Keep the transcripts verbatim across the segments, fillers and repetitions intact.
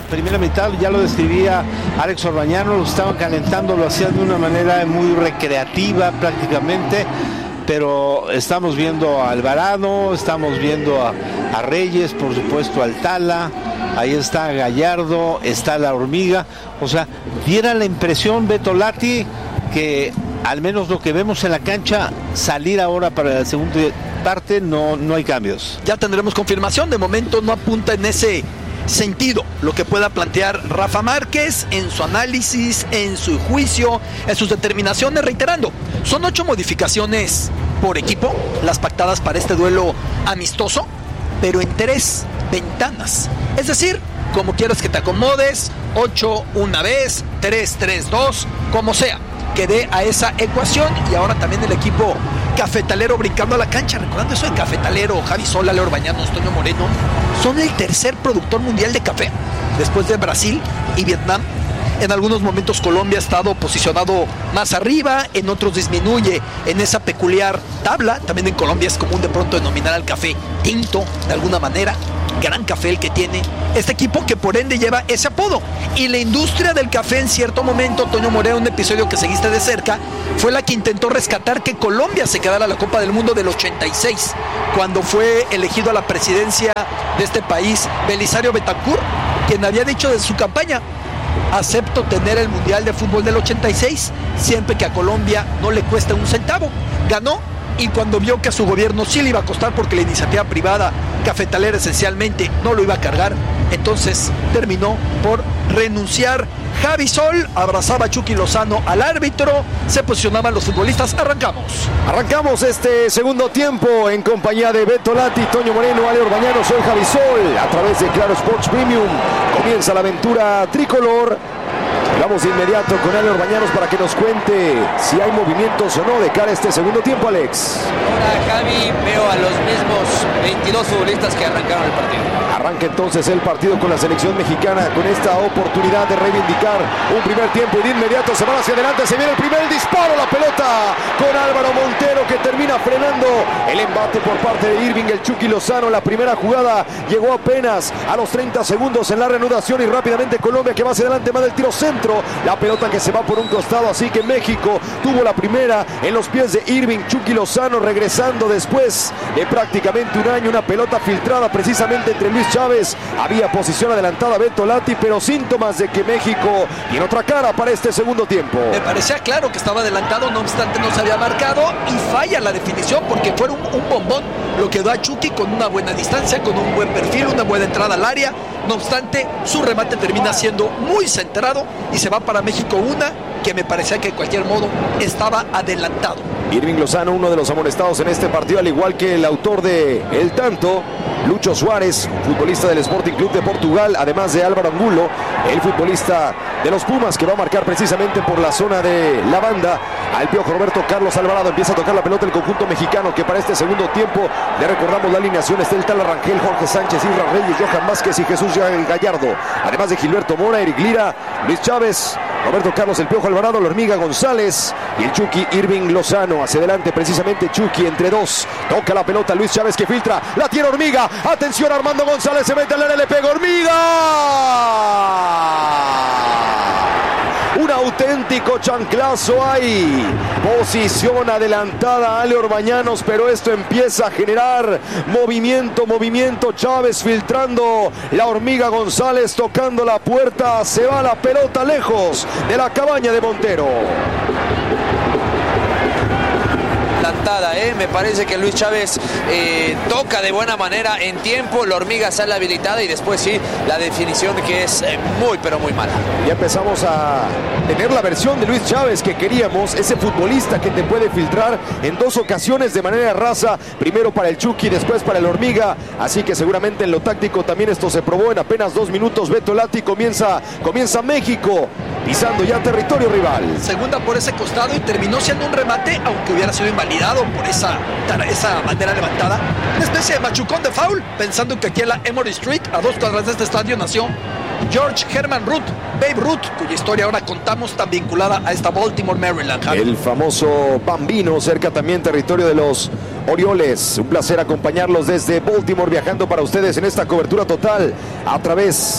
primera mitad, ya lo describía Alex Orbañano, lo estaban calentando, lo hacían de una manera muy recreativa prácticamente, pero estamos viendo a Alvarado, estamos viendo a, a Reyes, por supuesto al Tala, ahí está Gallardo, está la Hormiga, o sea, diera la impresión, Beto Lati, que al menos lo que vemos en la cancha, salir ahora para la segunda parte, no, no hay cambios. Ya tendremos confirmación, de momento no apunta en ese sentido lo que pueda plantear Rafa Márquez en su análisis, en su juicio, en sus determinaciones, reiterando, son ocho modificaciones por equipo, las pactadas para este duelo amistoso, pero en tres ventanas, es decir, como quieras que te acomodes, ocho una vez, tres, tres, dos, como sea, que dé a esa ecuación. Y ahora también el equipo cafetalero brincando a la cancha, recordando eso de cafetalero, Javi Sola, Leo Orbañano, Toño Moreno, son el tercer productor mundial de café, después de Brasil y Vietnam. En algunos momentos Colombia ha estado posicionado más arriba, en otros disminuye en esa peculiar tabla. También en Colombia es común de pronto denominar al café tinto, de alguna manera. Gran café el que tiene este equipo, que por ende lleva ese apodo. Y la industria del café en cierto momento, Toño Moreno, un episodio que seguiste de cerca, fue la que intentó rescatar que Colombia se quedara a la Copa del Mundo del ochenta y seis, cuando fue elegido a la presidencia de este país Belisario Betancur, quien había dicho de su campaña: acepto tener el Mundial de Fútbol del ochenta y seis siempre que a Colombia no le cueste un centavo. Ganó, y cuando vio que a su gobierno sí le iba a costar, porque la iniciativa privada cafetalera esencialmente no lo iba a cargar, entonces terminó por renunciar. Javi Sol abrazaba a Chucky Lozano al árbitro, se posicionaban los futbolistas. Arrancamos. Arrancamos este segundo tiempo en compañía de Beto Lati, Toño Moreno, Ale Orbañano. Soy Javi Sol, a través de Claro Sports Premium. Comienza la aventura tricolor. Vamos de inmediato con Ale Orbañanos para que nos cuente si hay movimientos o no de cara a este segundo tiempo, Alex. Ahora, Javi, veo a los mismos veintidós futbolistas que arrancaron el partido. Arranca entonces el partido con la selección mexicana, con esta oportunidad de reivindicar un primer tiempo, y de inmediato se van hacia adelante. Se viene el primer disparo, la pelota con Álvaro Montero, que termina frenando el embate por parte de Irving el Chucky Lozano. La primera jugada llegó apenas a los treinta segundos en la reanudación, y rápidamente Colombia, que va hacia adelante, más del tiro centro, la pelota que se va por un costado, así que México tuvo la primera en los pies de Irving Chucky Lozano, regresando después de prácticamente un año. Una pelota filtrada precisamente entre Luis Chávez, había posición adelantada Beto Lati, pero síntomas de que México tiene otra cara para este segundo tiempo. Me parecía claro que estaba adelantado, no obstante no se había marcado, y falla la definición porque fue un, un bombón lo que da Chucky, con una buena distancia, con un buen perfil, una buena entrada al área. No obstante, su remate termina siendo muy centrado y se va para México, una que me parecía que de cualquier modo estaba adelantado. Irving Lozano, uno de los amonestados en este partido, al igual que el autor de el tanto, Lucho Suárez, futbolista del Sporting Club de Portugal, además de Álvaro Angulo, el futbolista de los Pumas, que va a marcar precisamente por la zona de la banda. Al Piojo Roberto Carlos Alvarado empieza a tocar la pelota el conjunto mexicano, que para este segundo tiempo, le recordamos la alineación: está el Tala Rangel, Jorge Sánchez, Isra Reyes, Johan Vázquez y Jesús Gallardo, además de Gilberto Mora, Eric Lira, Luis Chávez, Roberto Carlos el Piojo Alvarado, la Hormiga González y el Chucky Irving Lozano. Hacia adelante precisamente Chucky entre dos, toca la pelota Luis Chávez, que filtra, la tiene Hormiga, atención, Armando González se mete al área, le pega Hormiga. Un auténtico chanclazo ahí. Posición adelantada Ale Orbañanos, pero esto empieza a generar movimiento, movimiento. Chávez filtrando, la Hormiga González tocando la puerta. Se va la pelota lejos de la cabaña de Montero. Plantada, ¿eh? Me parece que Luis Chávez eh, toca de buena manera en tiempo, la Hormiga sale habilitada y después sí, la definición que es eh, muy pero muy mala. Ya empezamos a tener la versión de Luis Chávez que queríamos, ese futbolista que te puede filtrar en dos ocasiones de manera rasa, primero para el Chucky, después para el Hormiga, así que seguramente en lo táctico también esto se probó en apenas dos minutos. Beto Lati, comienza, comienza México, pisando ya territorio rival. Segunda por ese costado y terminó siendo un remate, aunque hubiera sido invalidado por esa, esa bandera levantada. Una especie de machucón de foul, pensando que aquí en la Emory Street, a dos cuadras de este estadio, nació George Herman Ruth, Babe Ruth, cuya historia ahora contamos, tan vinculada a esta Baltimore, Maryland. El famoso Bambino, cerca también territorio de los Orioles. Un placer acompañarlos desde Baltimore, viajando para ustedes en esta cobertura total a través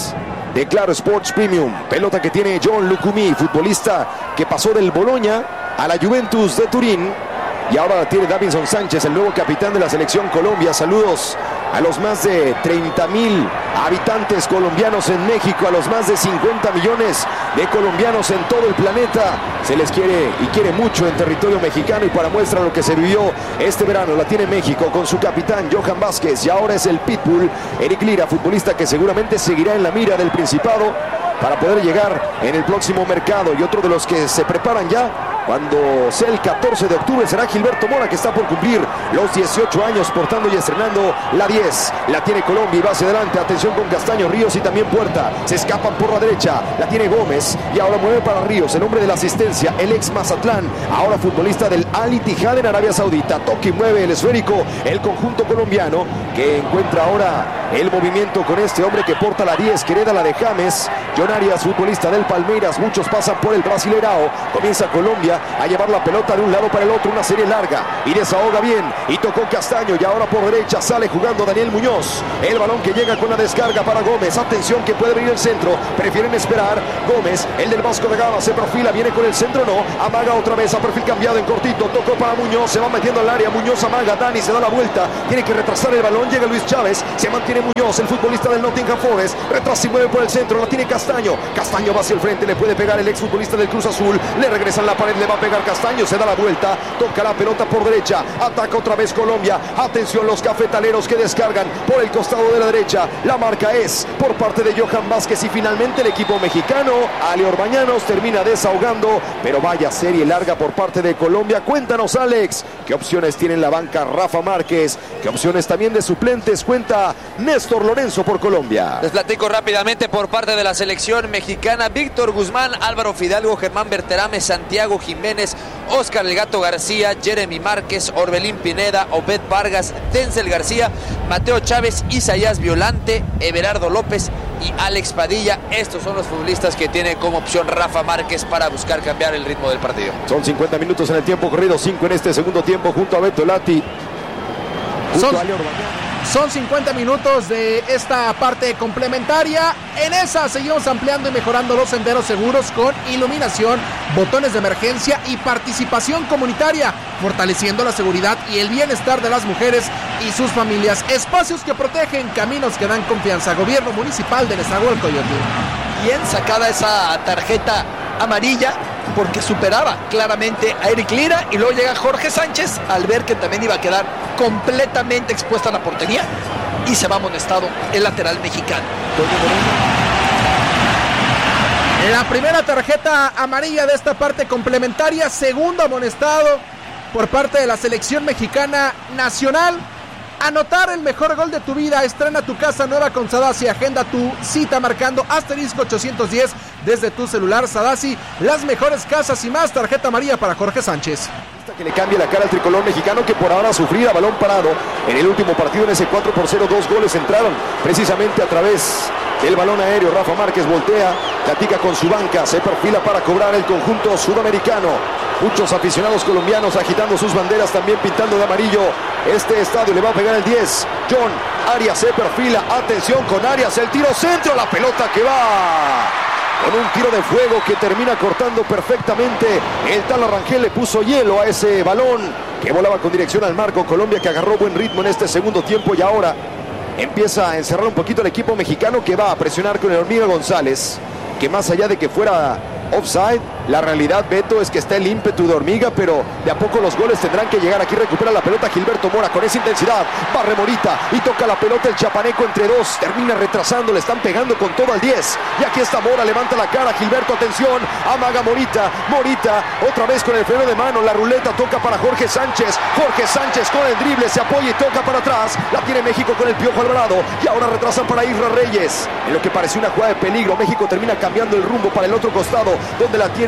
de Claro Sports Premium. Pelota que tiene John Lucumí, futbolista que pasó del Bologna a la Juventus de Turín. Y ahora la tiene Davinson Sánchez, el nuevo capitán de la selección Colombia. Saludos a los más de treinta mil habitantes colombianos en México, a los más de cincuenta millones de colombianos en todo el planeta. Se les quiere y quiere mucho en territorio mexicano, y para muestra lo que se vivió este verano la tiene México con su capitán Johan Vázquez, y ahora es el Pitbull Eric Lira, futbolista que seguramente seguirá en la mira del Principado para poder llegar en el próximo mercado. Y otro de los que se preparan ya cuando sea el catorce de octubre será Gilberto Mora, que está por cumplir los dieciocho años portando y estrenando la diez. La tiene Colombia y va hacia adelante. Atención con Castaño, Ríos y también Puerta. Se escapan por la derecha. La tiene Gómez y ahora mueve para Ríos, el hombre de la asistencia, el ex Mazatlán, ahora futbolista del Al Ittihad en Arabia Saudita. Toque y mueve el esférico el conjunto colombiano, que encuentra ahora el movimiento con este hombre que porta la diez, que hereda la de James. John Arias, futbolista del Palmeiras. Muchos pasan por el Brasileirao. Comienza Colombia a llevar la pelota de un lado para el otro, una serie larga, y desahoga bien, y tocó Castaño, y ahora por derecha sale jugando Daniel Muñoz. El balón que llega con la descarga para Gómez. Atención que puede venir el centro, prefieren esperar. Gómez, el del Vasco da Gama, se perfila, viene con el centro, no, amaga otra vez, a perfil cambiado en cortito, tocó para Muñoz, se va metiendo al área, Muñoz amaga, Dani se da la vuelta, tiene que retrasar el balón, llega Luis Chávez, se mantiene Muñoz, el futbolista del Nottingham Forest, retrasa y mueve por el centro, la tiene Castaño, Castaño va hacia el frente, le puede pegar el exfutbolista del Cruz Azul, le regresa en la pared, le va a pegar Castaño, se da la vuelta, toca la pelota por derecha, ataca otra vez Colombia. Atención los cafetaleros que descargan por el costado de la derecha. La marca es por parte de Johan Vázquez, y finalmente el equipo mexicano, Ale Orbañanos, termina desahogando, pero vaya serie larga por parte de Colombia. Cuéntanos, Alex, ¿qué opciones tiene en la banca Rafa Márquez? ¿Qué opciones también de suplentes cuenta Néstor Lorenzo por Colombia? Les platico rápidamente por parte de la selección mexicana: Víctor Guzmán, Álvaro Fidalgo, Germán Berterame, Santiago Jiménez, Óscar El Gato García, Jeremy Márquez, Orbelín Pineda, Obed Vargas, Denzel García, Mateo Chávez, Isaías Violante, Everardo López y Alex Padilla. Estos son los futbolistas que tiene como opción Rafa Márquez para buscar cambiar el ritmo del partido. Son cincuenta minutos en el tiempo corrido, cinco en este segundo tiempo, junto a Beto Lati. Son, son cincuenta minutos de esta parte complementaria. En esa seguimos ampliando y mejorando los senderos seguros con iluminación, botones de emergencia y participación comunitaria, fortaleciendo la seguridad y el bienestar de las mujeres y sus familias. Espacios que protegen, caminos que dan confianza. Gobierno Municipal de Nezahualcóyotl. Bien sacada esa tarjeta amarilla, porque superaba claramente a Eric Lira, y luego llega Jorge Sánchez al ver que también iba a quedar completamente expuesta a la portería, y se va amonestado el lateral mexicano. La primera tarjeta amarilla de esta parte complementaria, segundo amonestado por parte de la selección mexicana nacional. Anotar el mejor gol de tu vida, estrena tu casa nueva con Sadasi, agenda tu cita marcando asterisco ochocientos diez desde tu celular. Sadasi, las mejores casas y más. Tarjeta amarilla para Jorge Sánchez. Que le cambie la cara al tricolor mexicano, que por ahora sufría a balón parado en el último partido. En ese cuatro por cero, dos goles entraron precisamente a través del balón aéreo. Rafa Márquez voltea, platica con su banca, se perfila para cobrar el conjunto sudamericano. Muchos aficionados colombianos agitando sus banderas, también pintando de amarillo este estadio. Le va a pegar el diez, John Arias se perfila, atención con Arias, el tiro centro, la pelota que va con un tiro de fuego que termina cortando perfectamente. El tal Rangel le puso hielo a ese balón que volaba con dirección al marco. Colombia, que agarró buen ritmo en este segundo tiempo, y ahora empieza a encerrar un poquito el equipo mexicano, que va a presionar con el Hormiga González, que más allá de que fuera offside, la realidad, Beto, es que está el ímpetu de Hormiga, pero de a poco los goles tendrán que llegar. Aquí recupera la pelota Gilberto Mora con esa intensidad, barre Morita y toca la pelota el chapaneco entre dos, termina retrasando, le están pegando con todo al diez, y aquí está Mora, levanta la cara, Gilberto, atención, amaga Morita, Morita, otra vez con el freno de mano, la ruleta toca para Jorge Sánchez, Jorge Sánchez con el drible, se apoya y toca para atrás, la tiene México con el Piojo Alvarado, y ahora retrasan para Isra Reyes, en lo que pareció una jugada de peligro. México termina cambiando el rumbo para el otro costado, donde la tiene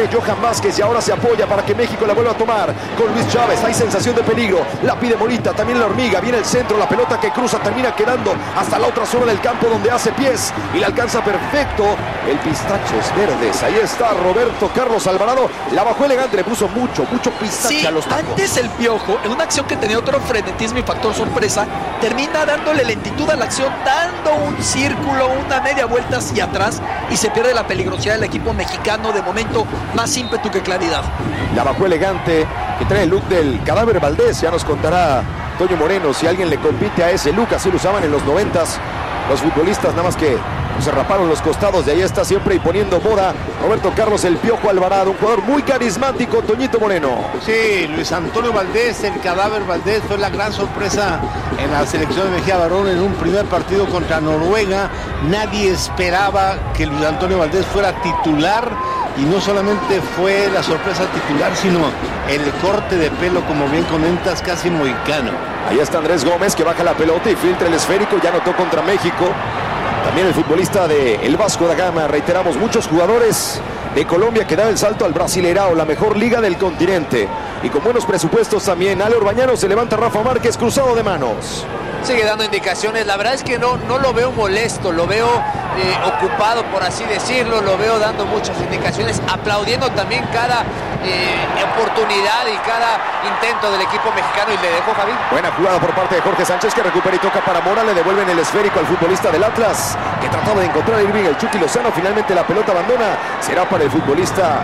viene Johan Vázquez y ahora se apoya para que México la vuelva a tomar con Luis Chávez. Hay sensación de peligro, la pide Morita, también la hormiga, viene el centro, la pelota que cruza termina quedando hasta la otra zona del campo donde hace pies y la alcanza perfecto el Pistaches Verdes. Ahí está Roberto Carlos Alvarado, la bajó elegante, le puso mucho, mucho pistache sí, a los tacos. Antes el Piojo, en una acción que tenía otro frenetismo y factor sorpresa, termina dándole lentitud a la acción, dando un círculo, una media vuelta hacia atrás y se pierde la peligrosidad del equipo mexicano. De momento, más ímpetu que claridad. La bajó elegante, que trae el look del Cadáver Valdés. Ya nos contará Toño Moreno si alguien le compite a ese look. Así lo usaban en los noventas los futbolistas, nada más que se raparon los costados. De ahí está siempre y poniendo moda Roberto Carlos el Piojo Alvarado, un jugador muy carismático. Toñito Moreno. Sí, Luis Antonio Valdés, el Cadáver Valdés, fue la gran sorpresa en la selección de Mejía Barón en un primer partido contra Noruega. Nadie esperaba que Luis Antonio Valdés fuera titular, y no solamente fue la sorpresa titular, sino el corte de pelo, como bien comentas, casi mohicano. Ahí está Andrés Gómez, que baja la pelota y filtra el esférico, ya anotó contra México. También el futbolista de el Vasco da Gama. Reiteramos, muchos jugadores de Colombia que dan el salto al Brasileirao, la mejor liga del continente. Y con buenos presupuestos también. Ale Orbañano, se levanta Rafa Márquez, cruzado de manos. Sigue dando indicaciones, la verdad es que no, no lo veo molesto, lo veo eh, ocupado, por así decirlo, lo veo dando muchas indicaciones, aplaudiendo también cada eh, oportunidad y cada intento del equipo mexicano. Y le dejo, Javi. Buena jugada por parte de Jorge Sánchez, que recupera y toca para Mora. Le devuelven el esférico al futbolista del Atlas, que trataba de encontrar a Irving el Chucky Lozano. Finalmente la pelota abandona, será para el futbolista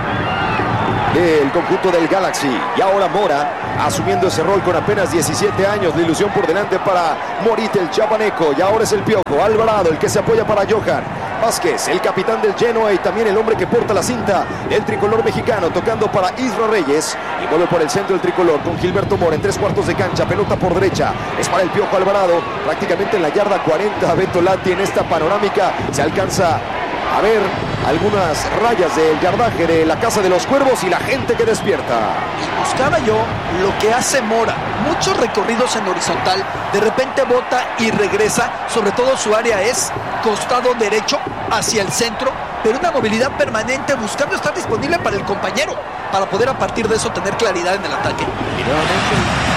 del conjunto del Galaxy. Y ahora Mora asumiendo ese rol con apenas diecisiete años. La ilusión por delante para Morita, el chapaneco. Y ahora es el Piojo Alvarado el que se apoya para Johan Vázquez, el capitán del Genoa y también el hombre que porta la cinta, el tricolor mexicano, tocando para Isra Reyes. Y vuelve por el centro el tricolor con Gilberto Mora en tres cuartos de cancha. Pelota por derecha, es para el Piojo Alvarado, prácticamente en la yarda cuarenta. Beto Lati en esta panorámica se alcanza a ver algunas rayas del yardaje de la Casa de los Cuervos y la gente que despierta. Buscaba yo lo que hace Mora, muchos recorridos en horizontal, de repente bota y regresa, sobre todo su área es costado derecho hacia el centro, pero una movilidad permanente buscando estar disponible para el compañero, para poder a partir de eso tener claridad en el ataque. Y nuevamente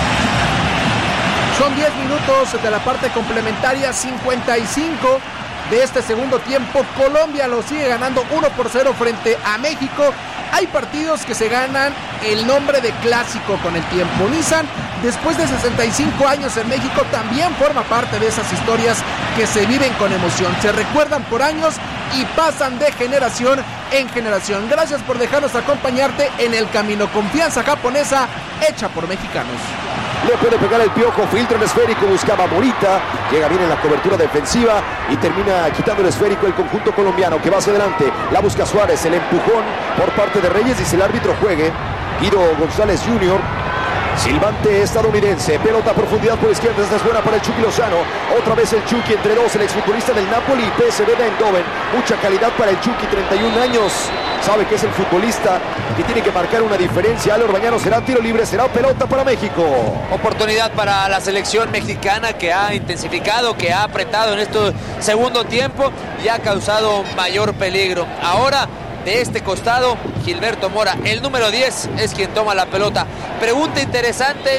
son diez minutos de la parte complementaria, cincuenta y cinco de este segundo tiempo. Colombia lo sigue ganando uno por cero frente a México. Hay partidos que se ganan el nombre de clásico con el tiempo. Nissan, después de sesenta y cinco años en México, también forma parte de esas historias que se viven con emoción, se recuerdan por años y pasan de generación en generación. Gracias por dejarnos acompañarte en el camino. Confianza japonesa hecha por mexicanos. Le puede pegar el Piojo, filtra el esférico, buscaba Morita, llega bien en la cobertura defensiva y termina quitando el esférico el conjunto colombiano, que va hacia adelante. La busca Suárez, el empujón por parte de Reyes, dice el árbitro juegue. Guido González junior, silbante estadounidense, pelota a profundidad por izquierda, esta es buena para el Chucky Lozano. Otra vez el Chucky entre dos, el exfutbolista del Napoli y P S V de Eindhoven. Mucha calidad para el Chucky, treinta y un años, sabe que es el futbolista que tiene que marcar una diferencia. Ale Orbañano, será tiro libre, será pelota para México. Oportunidad para la selección mexicana, que ha intensificado, que ha apretado en este segundo tiempo y ha causado mayor peligro. Ahora, de este costado, Gilberto Mora, el número diez, es quien toma la pelota. Pregunta interesante.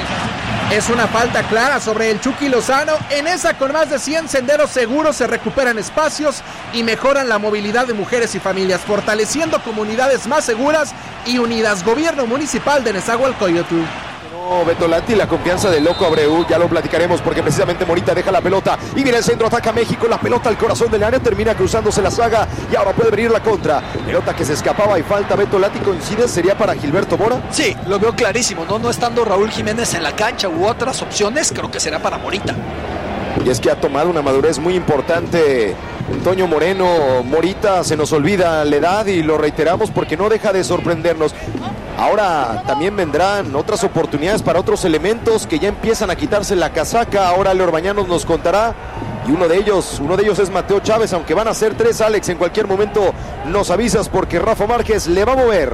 Es una falta clara sobre el Chucky Lozano. En esa, con más de cien senderos seguros, se recuperan espacios y mejoran la movilidad de mujeres y familias, fortaleciendo comunidades más seguras y unidas. Gobierno Municipal de Nezahualcóyotl. No, Beto Lati, la confianza del Loco Abreu, ya lo platicaremos porque precisamente Morita deja la pelota y viene el centro, ataca México, la pelota al corazón del área, termina cruzándose la saga y ahora puede venir la contra. Pelota que se escapaba y falta. Beto Lati, ¿coincide? ¿Sería para Gilberto Mora? Sí, lo veo clarísimo, ¿no? No estando Raúl Jiménez en la cancha u otras opciones, creo que será para Morita. Y es que ha tomado una madurez muy importante Toño Moreno. Morita, se nos olvida la edad y lo reiteramos porque no deja de sorprendernos. Ahora también vendrán otras oportunidades para otros elementos que ya empiezan a quitarse la casaca. Ahora Ale Orbañanos nos contará. Y uno de ellos, uno de ellos es Mateo Chávez, aunque van a ser tres. Alex, en cualquier momento nos avisas porque Rafa Márquez le va a mover.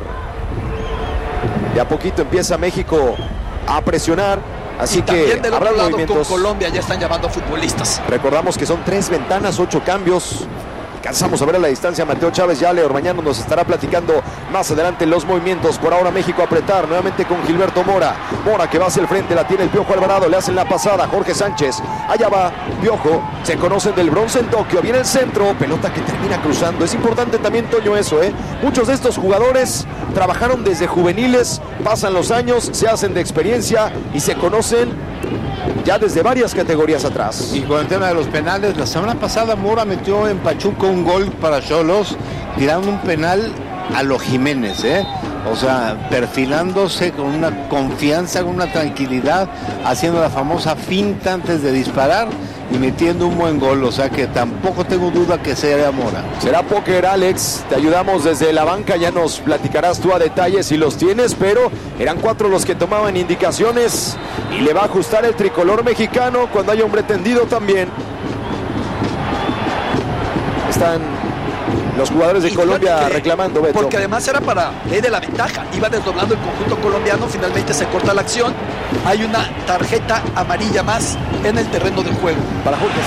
De a poquito empieza México a presionar. Así y que también del habrá otro lado movimientos. con Colombia ya están llamando futbolistas. Recordamos que son tres ventanas, ocho cambios. alcanzamos a ver a la distancia a Mateo Chávez. Ya Leo Orbañano nos estará platicando más adelante los movimientos. Por ahora México a apretar nuevamente con Gilberto Mora. Mora que va hacia el frente, la tiene el Piojo Alvarado, le hacen la pasada, Jorge Sánchez. Allá va Piojo, se conocen del bronce en Tokio, viene el centro, pelota que termina cruzando. Es importante también, Toño, eso, ¿eh? Muchos de estos jugadores trabajaron desde juveniles, pasan los años, se hacen de experiencia y se conocen ya desde varias categorías atrás. Y con el tema de los penales, la semana pasada Mora metió en Pachuca un gol para Xolos, tirando un penal a los Jiménez, ¿eh? O sea, perfilándose con una confianza, con una tranquilidad, haciendo la famosa finta antes de disparar y metiendo un buen gol. O sea que tampoco tengo duda que sea Mora. Será póker, Alex. Te ayudamos desde la banca, ya nos platicarás tú a detalle si los tienes, pero eran cuatro los que tomaban indicaciones y le va a ajustar el tricolor mexicano cuando hay hombre tendido también. Están los jugadores de y Colombia reclamando, Beto. Porque además era para ley de la ventaja. Iba desdoblando el conjunto colombiano. Finalmente se corta la acción. Hay una tarjeta amarilla más en el terreno del juego para Jorge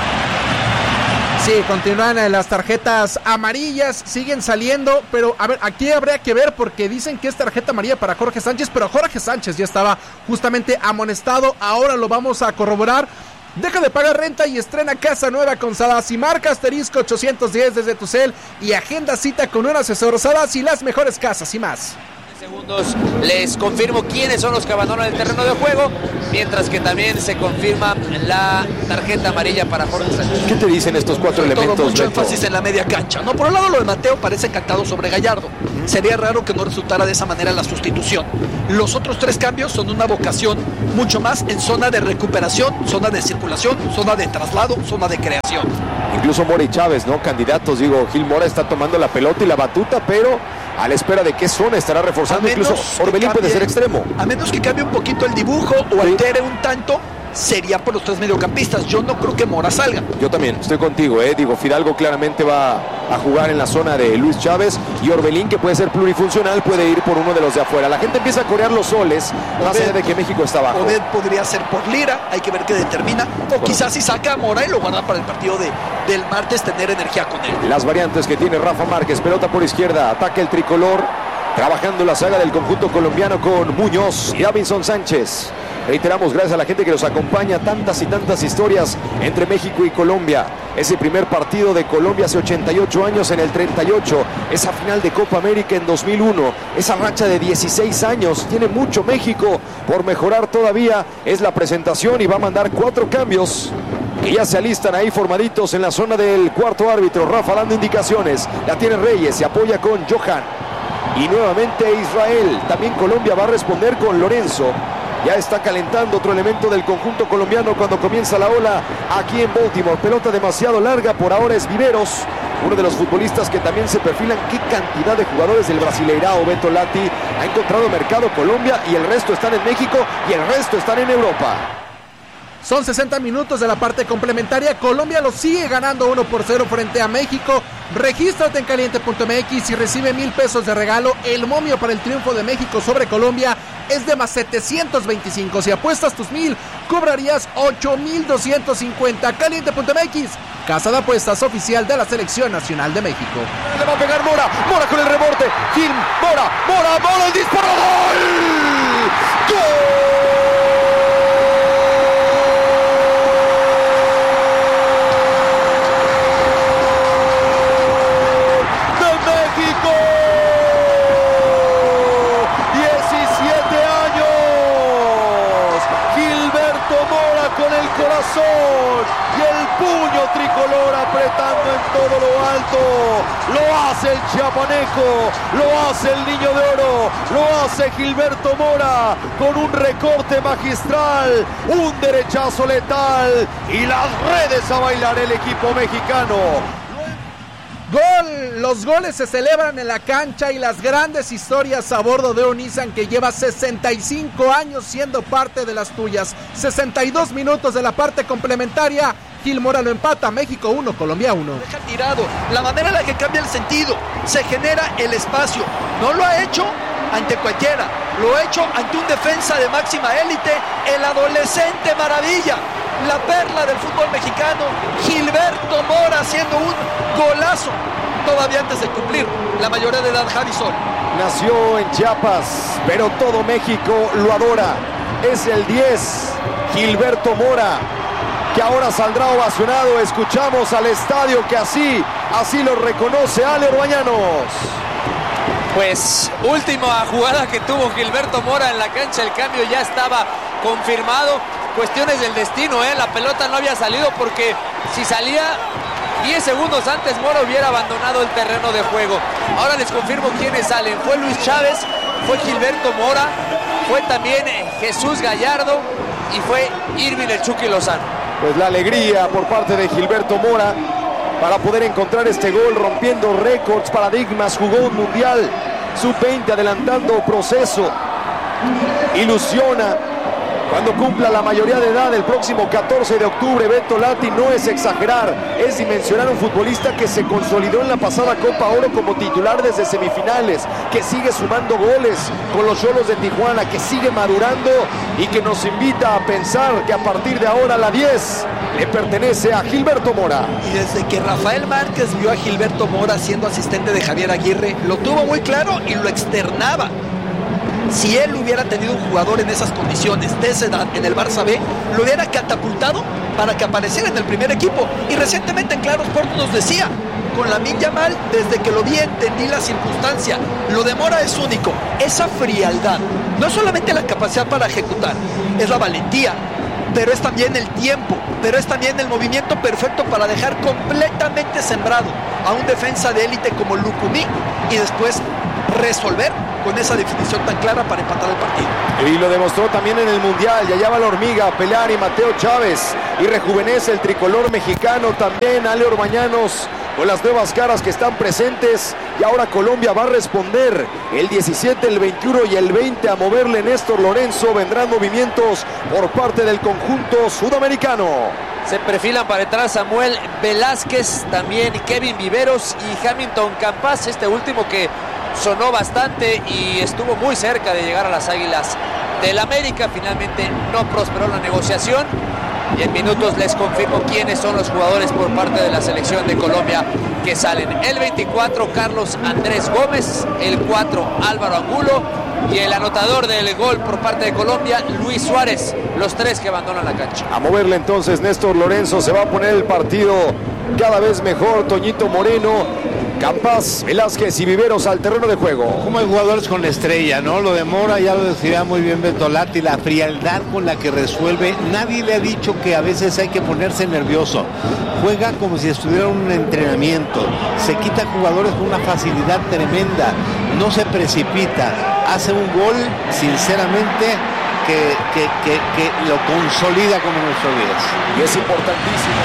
Sánchez. Sí, continúan las tarjetas amarillas, siguen saliendo, pero a ver, aquí habría que ver porque dicen que es tarjeta amarilla para Jorge Sánchez, pero Jorge Sánchez ya estaba justamente amonestado. Ahora lo vamos a corroborar. Deja de pagar renta y estrena casa nueva con Sadasi. Marca asterisco ochocientos diez desde tu cel y agenda cita con un asesor. Sadasi, las mejores casas y más. Segundos, les confirmo quiénes son los que abandonan el terreno de juego, mientras que también se confirma la tarjeta amarilla para Jorge Sánchez. ¿Qué te dicen estos cuatro Sobre elementos? Todo mucho Beto? énfasis en la media cancha. No, por un lado lo de Mateo parece cantado sobre Gallardo. Uh-huh. Sería raro que no resultara de esa manera la sustitución. Los otros tres cambios son una vocación mucho más en zona de recuperación, zona de circulación, zona de traslado, zona de creación. Incluso Mora y Chávez, ¿no? Candidatos, digo, Gil Mora está tomando la pelota y la batuta, pero a la espera de qué zona estará reforzando. Incluso Orbelín puede ser extremo. A menos que cambie un poquito el dibujo o altere un tanto, sería por los tres mediocampistas. Yo no creo que Mora salga. Yo también, estoy contigo, ¿eh? Digo, Fidalgo claramente va a jugar en la zona de Luis Chávez y Orbelín, que puede ser plurifuncional, puede ir por uno de los de afuera. La gente empieza a corear los soles, más allá de que México está abajo. Oded podría ser por Lira, hay que ver qué determina. O bueno, quizás si saca a Mora y lo guarda para el partido de, del martes, tener energía con él. Las variantes que tiene Rafa Márquez, pelota por izquierda, ataca el tricolor, trabajando la saga del conjunto colombiano con Muñoz y Davinson Sánchez. Reiteramos, gracias a la gente que nos acompaña, tantas y tantas historias entre México y Colombia. Ese primer partido de Colombia hace ochenta y ocho años en el treinta y ocho, esa final de Copa América en dos mil uno, esa racha de dieciséis años, tiene mucho México por mejorar todavía. Es la presentación y va a mandar cuatro cambios que ya se alistan ahí formaditos en la zona del cuarto árbitro. Rafa dando indicaciones, la tiene Reyes, se apoya con Johan y nuevamente Israel. También Colombia va a responder con Lorenzo. Ya está calentando otro elemento del conjunto colombiano cuando comienza la ola aquí en Baltimore. Pelota demasiado larga, por ahora es Viveros, uno de los futbolistas que también se perfilan. Qué cantidad de jugadores del Brasileirao, Beto Lati. Ha encontrado mercado Colombia y el resto están en México y el resto están en Europa. Son sesenta minutos de la parte complementaria. Colombia lo sigue ganando uno por cero frente a México. Regístrate en caliente punto m x y recibe mil pesos de regalo. El momio para el triunfo de México sobre Colombia es de más setecientos veinticinco. Si apuestas tus mil, cobrarías ocho mil doscientos cincuenta. caliente punto m x, casa de apuestas oficial de la Selección Nacional de México. Le va a pegar Mora. Mora con el rebote. Gil, Mora, Mora, Mora, el disparo. ¡Gol! ¡Gol! Corazón y el puño tricolor apretando en todo lo alto. Lo hace el chiapaneco, lo hace el niño de oro, lo hace Gilberto Mora con un recorte magistral, un derechazo letal y las redes a bailar el equipo mexicano. Gol, los goles se celebran en la cancha y las grandes historias a bordo de un Nissan que lleva sesenta y cinco años siendo parte de las tuyas. sesenta y dos minutos de la parte complementaria, Gil Mora lo empata, México uno, Colombia uno. Deja tirado, la manera en la que cambia el sentido, se genera el espacio, no lo ha hecho ante cualquiera, lo ha hecho ante un defensa de máxima élite, el adolescente maravilla, la perla del fútbol mexicano, Gilberto Mora haciendo un golazo jugadorazo, todavía antes de cumplir la mayoría de edad. Javi Sol nació en Chiapas, pero todo México lo adora. Es el diez, Gilberto Mora, que ahora saldrá ovacionado. Escuchamos al estadio que así, así lo reconoce Ale Orbañanos. Pues última jugada que tuvo Gilberto Mora en la cancha, el cambio ya estaba confirmado. Cuestiones del destino, ¿eh? La pelota no había salido porque si salía diez segundos antes Mora hubiera abandonado el terreno de juego. Ahora les confirmo quiénes salen. Fue Luis Chávez, fue Gilberto Mora, fue también Jesús Gallardo y fue Irving el Chucky Lozano. Pues la alegría por parte de Gilberto Mora para poder encontrar este gol, rompiendo récords, paradigmas. Jugó un mundial sub veinte, adelantando proceso. Ilusiona cuando cumpla la mayoría de edad el próximo catorce de octubre. Beto Lati, no es exagerar, es dimensionar un futbolista que se consolidó en la pasada Copa Oro como titular desde semifinales, que sigue sumando goles con los Xolos de Tijuana, que sigue madurando y que nos invita a pensar que a partir de ahora la diez le pertenece a Gilberto Mora. Y desde que Rafael Márquez vio a Gilberto Mora siendo asistente de Javier Aguirre, lo tuvo muy claro y lo externaba. Si él hubiera tenido un jugador en esas condiciones, de esa edad, en el Barça B, lo hubiera catapultado para que apareciera en el primer equipo. Y recientemente en Claro Sport nos decía, con Lamine Yamal, desde que lo vi entendí la circunstancia. Lo de Mora es único, esa frialdad. No es solamente la capacidad para ejecutar, es la valentía, pero es también el tiempo, pero es también el movimiento perfecto para dejar completamente sembrado a un defensa de élite como Lucumí y después resolver con esa definición tan clara para empatar el partido. Y lo demostró también en el Mundial. Ya allá va la hormiga, Pelari, Mateo Chávez, y rejuvenece el tricolor mexicano también. Ale Orbañanos con las nuevas caras que están presentes, y ahora Colombia va a responder el diecisiete, el veintiuno y el veinte a moverle Néstor Lorenzo. Vendrán movimientos por parte del conjunto sudamericano. Se perfilan para entrar Samuel Velázquez, también Kevin Viveros y Hamilton Campas, este último que sonó bastante y estuvo muy cerca de llegar a las Águilas del América. Finalmente no prosperó la negociación y en minutos les confirmo quiénes son los jugadores por parte de la selección de Colombia que salen. El veinticuatro, Carlos Andrés Gómez, el cuatro, Álvaro Angulo, y el anotador del gol por parte de Colombia, Luis Suárez, los tres que abandonan la cancha. A moverle entonces Néstor Lorenzo, se va a poner el partido cada vez mejor. Toñito Moreno, Campas, Velázquez y Viveros al terreno de juego. Como hay jugadores con estrella, ¿no? Lo de Mora ya lo decía muy bien Betolati, la frialdad con la que resuelve. Nadie le ha dicho que a veces hay que ponerse nervioso. Juega como si estuviera en un entrenamiento. Se quita jugadores con una facilidad tremenda. No se precipita. Hace un gol, sinceramente, que, que, que, que lo consolida como nuestro diez. Y es importantísimo.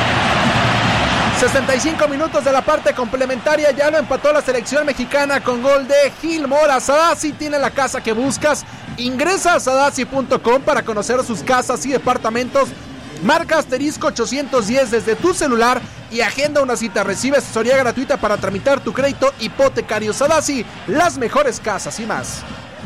sesenta y cinco minutos de la parte complementaria, ya lo empató la selección mexicana con gol de Gil Mora. Sadasi tiene la casa que buscas. Ingresa a sadasi punto com para conocer sus casas y departamentos. Marca asterisco ochocientos diez desde tu celular y agenda una cita. Recibe asesoría gratuita para tramitar tu crédito hipotecario. Sadasi, las mejores casas y más.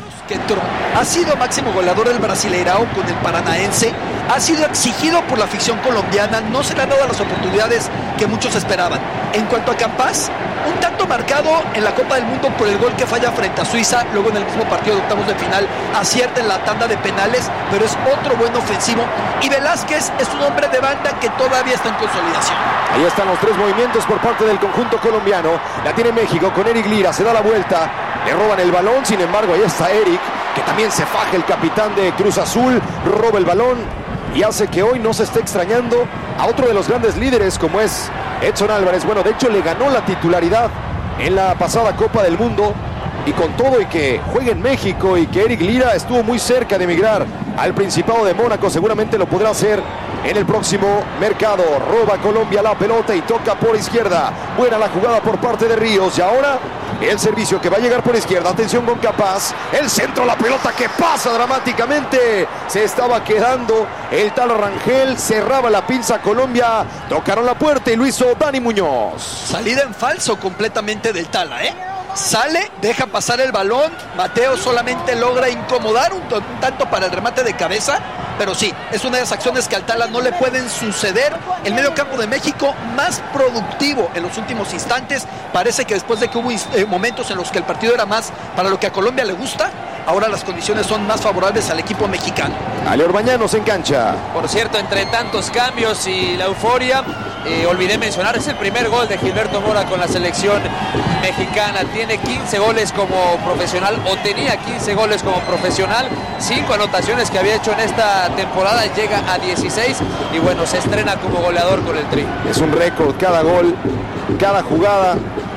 Ha sido máximo goleador del Brasileirao con el Paranaense, ha sido exigido por la afición colombiana, no se le han dado las oportunidades que muchos esperaban. En cuanto a Campas, un tanto marcado en la Copa del Mundo por el gol que falla frente a Suiza, luego en el mismo partido de octavos de final acierta en la tanda de penales, pero es otro buen ofensivo. Y Velázquez es un hombre de banda que todavía está en consolidación. Ahí están los tres movimientos por parte del conjunto colombiano. La tiene México con Eric Lira, se da la vuelta, le roban el balón, sin embargo ahí está Eric, que también se faja, el capitán de Cruz Azul, roba el balón y hace que hoy no se esté extrañando a otro de los grandes líderes como es Edson Álvarez. Bueno, de hecho le ganó la titularidad en la pasada Copa del Mundo, y con todo y que juegue en México y que Eric Lira estuvo muy cerca de emigrar al Principado de Mónaco, seguramente lo podrá hacer en el próximo mercado. Roba Colombia la pelota y toca por izquierda. Buena la jugada por parte de Ríos, y ahora el servicio que va a llegar por izquierda. Atención con Capaz, el centro, la pelota que pasa dramáticamente. Se estaba quedando el tal Rangel, cerraba la pinza Colombia, tocaron la puerta y lo hizo Dani Muñoz. Salida en falso completamente del Tala, ¿eh? sale, deja pasar el balón, Mateo solamente logra incomodar un, un tanto para el remate de cabeza, pero sí, es una de las acciones que al Tala no le pueden suceder. El medio campo de México más productivo en los últimos instantes, parece que después de que hubo eh, momentos en los que el partido era más para lo que a Colombia le gusta, ahora las condiciones son más favorables al equipo mexicano. Ale Orbañanos en cancha. Por cierto, entre tantos cambios y la euforia, eh, olvidé mencionar, es el primer gol de Gilberto Mora con la selección mexicana. Tiene quince goles como profesional, o tenía quince goles como profesional, cinco anotaciones que había hecho en esta temporada, llega a dieciséis y bueno, se estrena como goleador con el Tri. Es un récord, cada gol, cada jugada.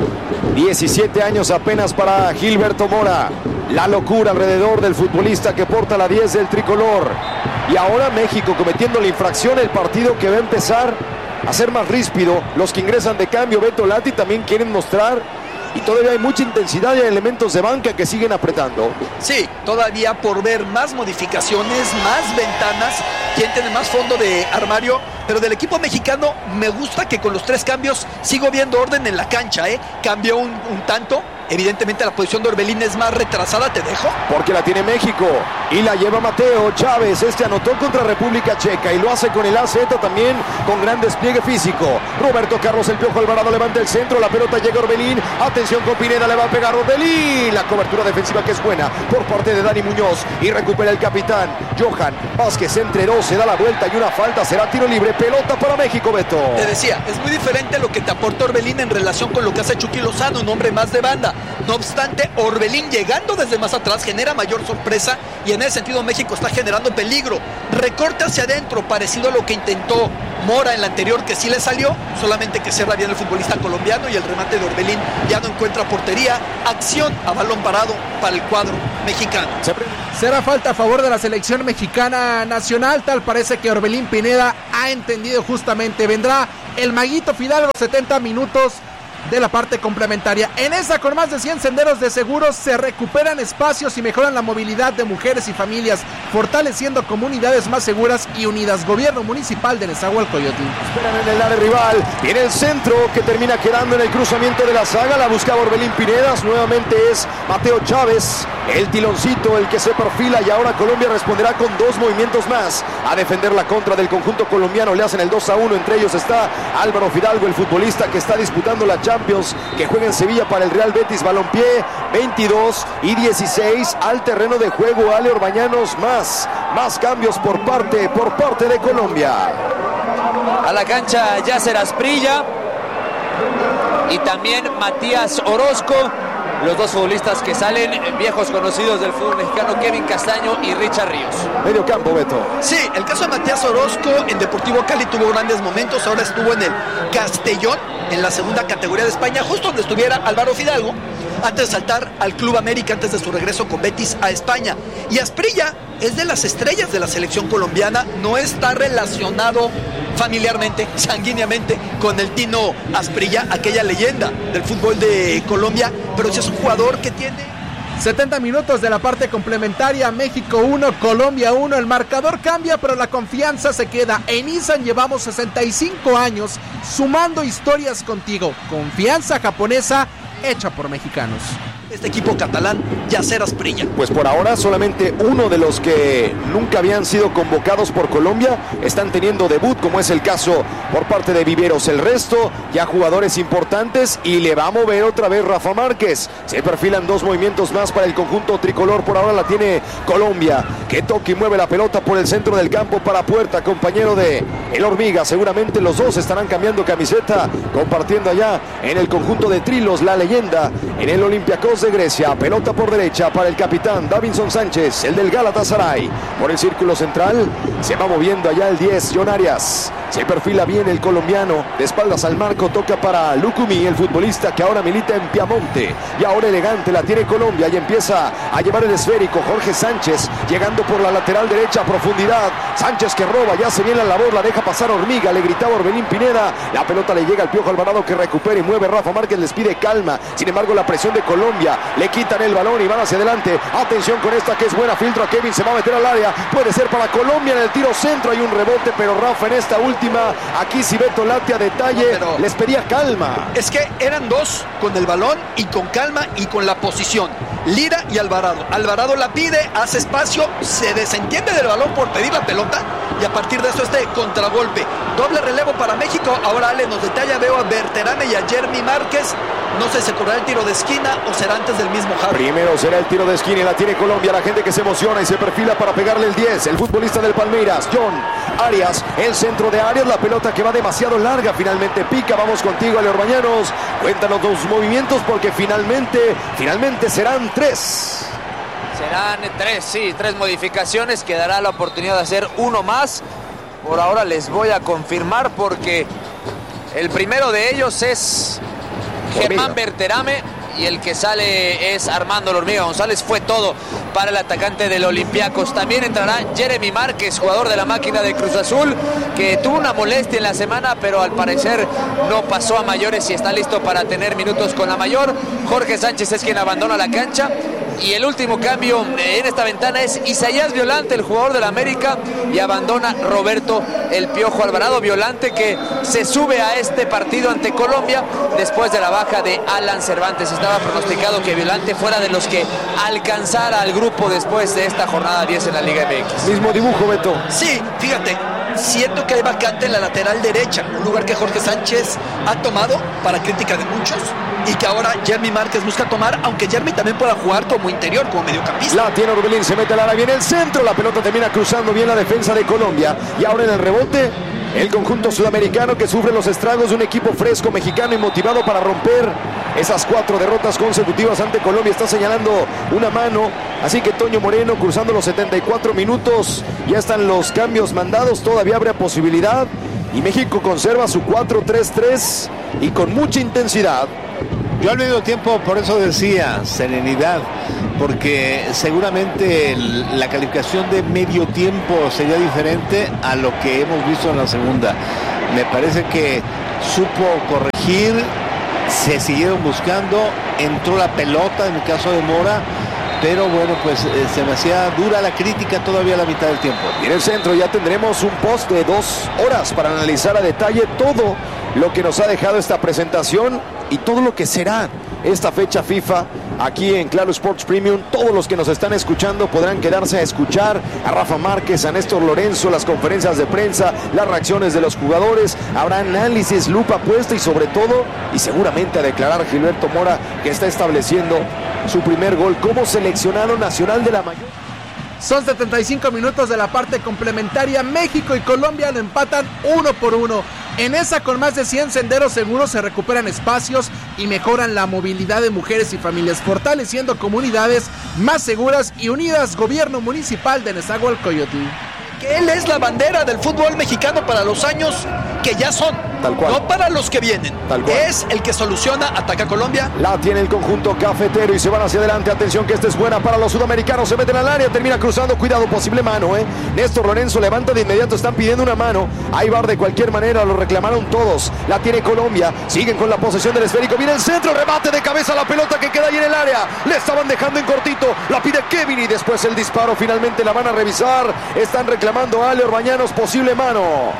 diecisiete años apenas para Gilberto Mora. La locura alrededor del futbolista que porta la diez del tricolor. Y ahora México cometiendo la infracción, el partido que va a empezar a ser más ríspido. Los que ingresan de cambio, Beto Lati, también quieren mostrar. Y todavía hay mucha intensidad y hay elementos de banca que siguen apretando. Sí, todavía por ver más modificaciones, más ventanas, quién tiene más fondo de armario. Pero del equipo mexicano me gusta que con los tres cambios sigo viendo orden en la cancha, ¿eh? Cambió un, un tanto. Evidentemente la posición de Orbelín es más retrasada, te dejo. Porque la tiene México y la lleva Mateo Chávez. Este anotó contra República Checa y lo hace con el A Z también, con gran despliegue físico. Roberto Carlos el Piojo Alvarado levanta el centro, la pelota llega a Orbelín. Atención con Pineda, le va a pegar Orbelín. La cobertura defensiva que es buena por parte de Dani Muñoz y recupera el capitán Johan Vázquez entre dos, se da la vuelta y una falta, será tiro libre, pelota para México, Beto. Te decía, es muy diferente lo que te aporta Orbelín en relación con lo que hace Chucky Lozano, un hombre más de banda. No obstante, Orbelín llegando desde más atrás genera mayor sorpresa y en ese sentido México está generando peligro. Recorte hacia adentro, parecido a lo que intentó Mora en la anterior, que sí le salió, solamente que cierra bien el futbolista colombiano y el remate de Orbelín ya no encuentra portería. Acción a balón parado para el cuadro mexicano. Será falta a favor de la selección mexicana nacional, tal parece que Orbelín Pineda ha entendido justamente. Vendrá el Maguito Fidalgo, setenta minutos de la parte complementaria. En esa, con más de cien senderos de seguros, se recuperan espacios y mejoran la movilidad de mujeres y familias, fortaleciendo comunidades más seguras y unidas. Gobierno municipal de Nezahualcóyotl. Esperan en el área rival, viene el centro que termina quedando en el cruzamiento de la saga, la buscaba Orbelín Pinedas, nuevamente es Mateo Chávez, el tiloncito el que se perfila y ahora Colombia responderá con dos movimientos más a defender la contra del conjunto colombiano. Le hacen el dos a uno, entre ellos está Álvaro Fidalgo, el futbolista que está disputando la Champions, que juega en Sevilla para el Real Betis Balompié. Veintidós y dieciséis al terreno de juego. Ale Orbañanos, más, más cambios por parte, por parte de Colombia. A la cancha Yasser Asprilla y también Matías Orozco, los dos futbolistas que salen, viejos conocidos del fútbol mexicano, Kevin Castaño y Richard Ríos. Medio campo, Beto. Sí, el caso de Matías Orozco en Deportivo Cali tuvo grandes momentos, ahora estuvo en el Castellón, en la segunda categoría de España, justo donde estuviera Álvaro Fidalgo, antes de saltar al Club América, antes de su regreso con Betis a España. Y Asprilla es de las estrellas de la selección colombiana, no está relacionado familiarmente, sanguíneamente, con el Tino Asprilla, aquella leyenda del fútbol de Colombia, pero sí es un jugador que tiene... setenta minutos de la parte complementaria, México uno, Colombia uno, el marcador cambia, pero la confianza se queda. En Nissan llevamos sesenta y cinco años sumando historias contigo. Confianza japonesa hecha por mexicanos. Este equipo catalán, Yasser Asprilla. Pues por ahora solamente uno de los que nunca habían sido convocados por Colombia están teniendo debut, como es el caso por parte de Viveros. El resto ya jugadores importantes y le va a mover otra vez Rafa Márquez. Se perfilan dos movimientos más para el conjunto tricolor. Por ahora la tiene Colombia, que toca y mueve la pelota por el centro del campo para Puerta, compañero de El Hormiga. Seguramente los dos estarán cambiando camiseta, compartiendo allá en el conjunto de Trilos, la leyenda en el Olympiacos de Grecia. Pelota por derecha para el capitán Davinson Sánchez, el del Galatasaray. Por el círculo central se va moviendo allá el diez, John Arias. Se perfila bien el colombiano, de espaldas al marco, toca para Lucumí, el futbolista que ahora milita en Piamonte. Y ahora elegante la tiene Colombia y empieza a llevar el esférico. Jorge Sánchez llegando por la lateral derecha a profundidad. Sánchez que roba, ya se viene la labor, la deja pasar Hormiga, le gritaba Orbelín Pineda. La pelota le llega al Piojo Alvarado que recupera y mueve. Rafa Márquez les pide calma. Sin embargo, la presión de Colombia, le quitan el balón y van hacia adelante. Atención con esta que es buena, filtro a Kevin, se va a meter al área. Puede ser para Colombia en el tiro centro, hay un rebote, pero Rafa, en esta última, aquí si Beto late a detalle, no, pero les pedía calma. Es que eran dos con el balón y con calma y con la posición. Lira y Alvarado. Alvarado la pide, hace espacio, se desentiende del balón por pedir la pelota y a partir de eso este contragolpe. Doble relevo para México. Ahora Ale nos detalla, veo a Berterame y a Jeremy Márquez. No sé si se correrá el tiro de esquina o será antes del mismo Javi. Primero será el tiro de esquina y la tiene Colombia. La gente que se emociona y se perfila para pegarle el diez. El futbolista del Palmeiras, John Arias. El centro de Arias, la pelota que va demasiado larga. Finalmente pica. Vamos contigo, Ale Orbañanos. Cuéntanos los movimientos porque finalmente, finalmente serán tres. Serán tres, sí, tres modificaciones. Quedará la oportunidad de hacer uno más. Por ahora les voy a confirmar porque el primero de ellos es Germán Berterame y el que sale es Armando La Hormiga González. Fue todo para el atacante del Olympiacos. También entrará Jeremy Márquez, jugador de la máquina de Cruz Azul, que tuvo una molestia en la semana, pero al parecer no pasó a mayores y está listo para tener minutos con la mayor. Jorge Sánchez es quien abandona la cancha. Y el último cambio en esta ventana es Isaías Violante, el jugador del América, y abandona Roberto El Piojo Alvarado. Violante que se sube a este partido ante Colombia después de la baja de Alan Cervantes. Estaba pronosticado que Violante fuera de los que alcanzara al grupo después de esta jornada diez en la Liga M X. Mismo dibujo, Beto. Sí, fíjate, siento que hay vacante en la lateral derecha, un lugar que Jorge Sánchez ha tomado para crítica de muchos y que ahora Jeremy Márquez busca tomar, aunque Jeremy también pueda jugar como interior, como mediocampista. La tiene Orbelín, se mete al área, viene el centro, la pelota termina cruzando bien la defensa de Colombia y ahora en el rebote el conjunto sudamericano que sufre los estragos de un equipo fresco mexicano y motivado para romper esas cuatro derrotas consecutivas ante Colombia. Está señalando una mano, así que Toño Moreno cruzando los setenta y cuatro minutos, ya están los cambios mandados, todavía habrá posibilidad y México conserva su cuatro tres tres y con mucha intensidad. Yo al medio tiempo, por eso decía, serenidad, porque seguramente el, la calificación de medio tiempo sería diferente a lo que hemos visto en la segunda. Me parece que supo corregir, se siguieron buscando, entró la pelota en el caso de Mora, pero bueno, pues eh, se me hacía dura la crítica todavía a la mitad del tiempo. Y en el centro ya tendremos un post de dos horas para analizar a detalle todo lo que nos ha dejado esta presentación y todo lo que será esta fecha FIFA aquí en Claro Sports Premium. Todos los que nos están escuchando podrán quedarse a escuchar a Rafa Márquez, a Néstor Lorenzo, las conferencias de prensa, las reacciones de los jugadores, habrá análisis, lupa puesta y sobre todo, y seguramente a declarar a Gilberto Mora, que está estableciendo su primer gol como seleccionado nacional de la mayor. Son setenta y cinco minutos de la parte complementaria. México y Colombia lo empatan uno por uno. En esa, con más de cien senderos seguros, se recuperan espacios y mejoran la movilidad de mujeres y familias, fortaleciendo comunidades más seguras y unidas. Gobierno municipal de Nezahualcóyotl. Que él es la bandera del fútbol mexicano para los años que ya son, tal cual, no para los que vienen. Tal cual. Es el que soluciona, ataca Colombia. La tiene el conjunto cafetero y se van hacia adelante. Atención que esta es buena para los sudamericanos. Se meten al área, termina cruzando. Cuidado, posible mano, ¿eh? Néstor Lorenzo levanta de inmediato, están pidiendo una mano. Ahí va de cualquier manera, lo reclamaron todos. La tiene Colombia, siguen con la posesión del esférico. Viene el centro, remate de cabeza, la pelota que queda ahí en el área. Le estaban dejando en cortito, la pide Kevin y después el disparo. Finalmente la van a revisar. Están reclamando a Ale Orbañanos, posible mano.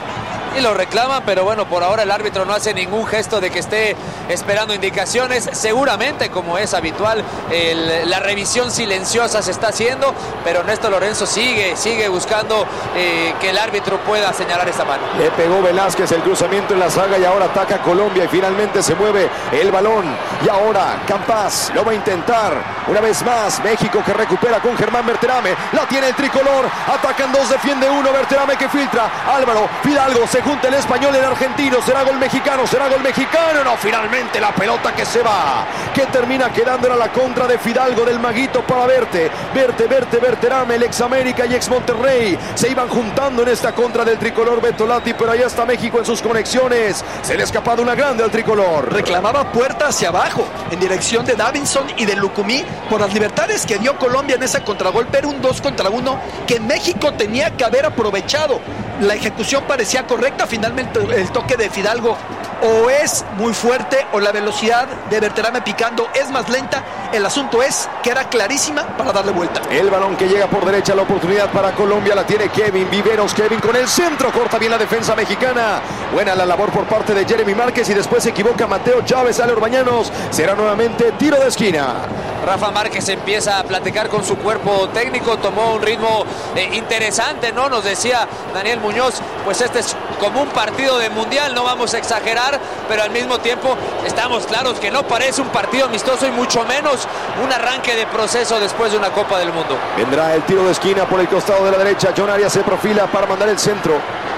Y lo reclama, pero bueno, por ahora el árbitro no hace ningún gesto de que esté esperando indicaciones. Seguramente, como es habitual, el, la revisión silenciosa se está haciendo, pero Néstor Lorenzo sigue, sigue buscando eh, que el árbitro pueda señalar esta mano. Le pegó Velázquez el cruzamiento en la saga y ahora ataca Colombia y finalmente se mueve el balón. Y ahora Campas lo va a intentar una vez más. México que recupera con Germán Berterame. La tiene el tricolor. Atacan dos, defiende uno. Berterame que filtra. Álvaro Fidalgo se junta el español, el argentino. Será gol mexicano, será gol mexicano. No, finalmente la pelota que se va, que termina quedando era la contra de Fidalgo, del maguito para Verte. Verte, Verte, Berterame, el ex América y ex Monterrey. Se iban juntando en esta contra del tricolor Betolati, pero allá está México en sus conexiones. Se le ha escapado una grande al tricolor. Reclamaba puerta hacia abajo, en dirección de Davinson y de Lucumí, por las libertades que dio Colombia en esa contragolpe. Era un dos contra uno que México tenía que haber aprovechado. La ejecución parecía correcta, finalmente el toque de Fidalgo o es muy fuerte o la velocidad de Berterame picando es más lenta. El asunto es que era clarísima para darle vuelta. El balón que llega por derecha, la oportunidad para Colombia, la tiene Kevin Viveros. Kevin con el centro, corta bien la defensa mexicana. Buena la labor por parte de Jeremy Márquez y después se equivoca Mateo Chávez. Sale Orbañanos, será nuevamente tiro de esquina. Rafa Márquez empieza a platicar con su cuerpo técnico, tomó un ritmo eh, interesante, ¿no? Nos decía Daniel Muñoz, pues este es como un partido de mundial, no vamos a exagerar, pero al mismo tiempo estamos claros que no parece un partido amistoso y mucho menos un arranque de proceso después de una Copa del Mundo. Vendrá el tiro de esquina por el costado de la derecha. John Arias se profila para mandar el centro.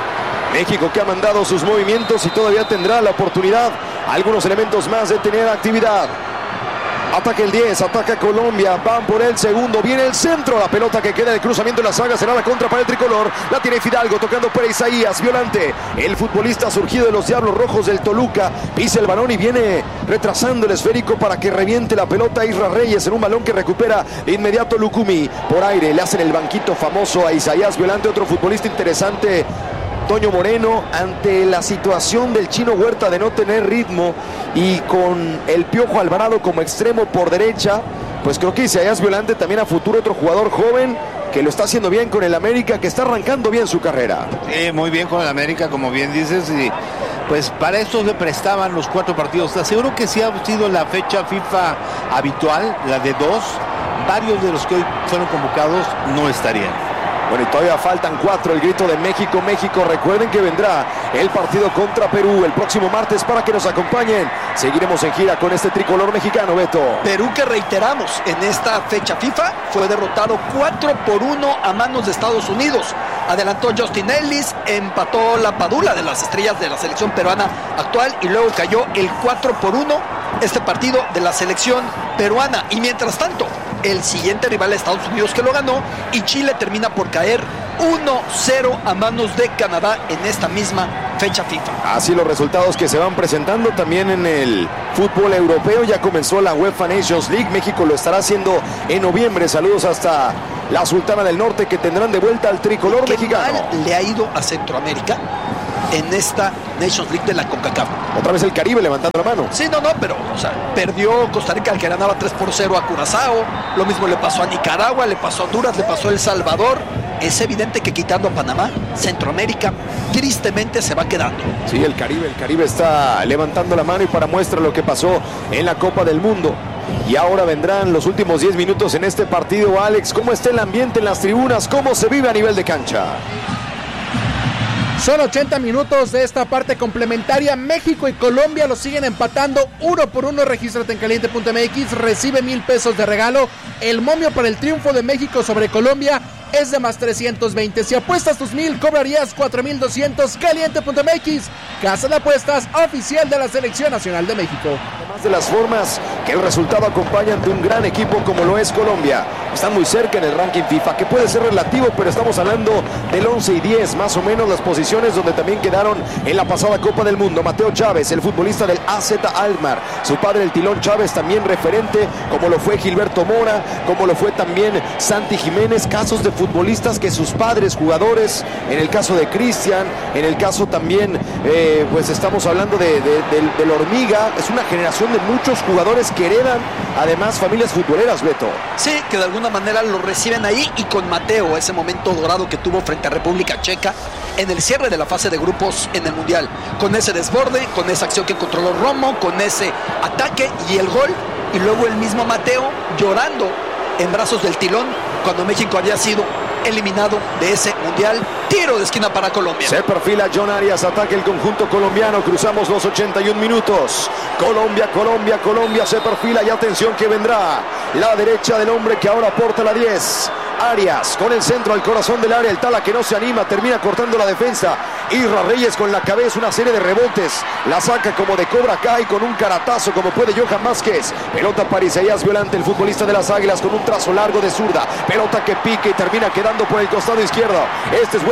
México que ha mandado sus movimientos y todavía tendrá la oportunidad, algunos elementos más de tener actividad. Ataca el diez, ataca Colombia, van por el segundo, viene el centro, la pelota que queda de cruzamiento en la saga, será la contra para el tricolor, la tiene Fidalgo, tocando para Isaías, Violante, el futbolista surgido de los Diablos Rojos del Toluca, pisa el balón y viene retrasando el esférico para que reviente la pelota a Isra Reyes en un balón que recupera de inmediato Lucumí, por aire, le hacen el banquito famoso a Isaías Violante, otro futbolista interesante, Toño Moreno, ante la situación del Chino Huerta de no tener ritmo y con el Piojo Alvarado como extremo por derecha, pues creo que Isaías Violante también a futuro otro jugador joven que lo está haciendo bien con el América, que está arrancando bien su carrera. Sí, muy bien con el América, como bien dices, y pues para esto le prestaban los cuatro partidos. Te aseguro que sí ha sido la fecha FIFA habitual, la de dos, varios de los que hoy fueron convocados no estarían. Bueno, y todavía faltan cuatro, el grito de México, México. Recuerden que vendrá el partido contra Perú el próximo martes para que nos acompañen. Seguiremos en gira con este tricolor mexicano, Beto. Perú, que reiteramos, en esta fecha FIFA fue derrotado cuatro por uno a manos de Estados Unidos. Adelantó Justin Ellis, empató la Padula de las estrellas de la selección peruana actual y luego cayó el cuatro por uno este partido de la selección peruana. Y mientras tanto, el siguiente rival de Estados Unidos que lo ganó y Chile termina por caer uno cero a manos de Canadá en esta misma fecha FIFA. Así los resultados que se van presentando también en el fútbol europeo. Ya comenzó la UEFA Nations League. México lo estará haciendo en noviembre. Saludos hasta la Sultana del Norte, que tendrán de vuelta al tricolor ¿Qué mexicano. mal le ha ido a Centroamérica en esta Nations League de la CONCACAF? Otra vez el Caribe levantando la mano. Sí, no, no, pero o sea, perdió Costa Rica, que ganaba tres por cero a Curazao. Lo mismo le pasó a Nicaragua, le pasó a Honduras, le pasó a El Salvador. Es evidente que quitando a Panamá, Centroamérica tristemente se va quedando. Sí, el Caribe, el Caribe está levantando la mano, y para muestra lo que pasó en la Copa del Mundo. Y ahora vendrán los últimos diez minutos en este partido. Alex, ¿cómo está el ambiente en las tribunas? ¿Cómo se vive a nivel de cancha? Son ochenta minutos de esta parte complementaria. México y Colombia lo siguen empatando uno por uno. Regístrate en caliente punto m x, recibe mil pesos de regalo. El momio para el triunfo de México sobre Colombia es de más trescientos veinte. Si apuestas tus mil, cobrarías cuatro mil doscientos. caliente punto m x, casa de apuestas oficial de la Selección Nacional de México. Además de las formas que el resultado acompaña ante un gran equipo como lo es Colombia. Están muy cerca en el ranking FIFA, que puede ser relativo, pero estamos hablando del once y diez, más o menos las posiciones donde también quedaron en la pasada Copa del Mundo. Mateo Chávez, el futbolista del A Z Alkmaar, su padre el Tilón Chávez, también referente, como lo fue Gilberto Mora, como lo fue también Santi Jiménez, casos de futbolistas que sus padres, jugadores, en el caso de Cristian, en el caso también, eh, pues estamos hablando de, de, de, de la Hormiga. Es una generación de muchos jugadores que heredan además familias futboleras, Beto. Sí, que de alguna manera lo reciben ahí, y con Mateo, ese momento dorado que tuvo frente a República Checa en el cierre de la fase de grupos en el Mundial, con ese desborde, con esa acción que controló Romo, con ese ataque y el gol, y luego el mismo Mateo llorando en brazos del Tilón cuando México había sido eliminado de ese Mundial. Tiro de esquina para Colombia. Se perfila John Arias, ataque el conjunto colombiano. Cruzamos los ochenta y un minutos. Colombia, Colombia, Colombia se perfila, y atención que vendrá la derecha del hombre que ahora porta la diez. Arias con el centro al corazón del área, el Tala que no se anima, termina cortando la defensa. Isra Reyes con la cabeza, una serie de rebotes, la saca como de Cobra Kai con un caratazo como puede Johan Vázquez. Pelota para Isaías Violante, el futbolista de las Águilas, con un trazo largo de zurda. Pelota que pique y termina quedando por el costado izquierdo. Este es bueno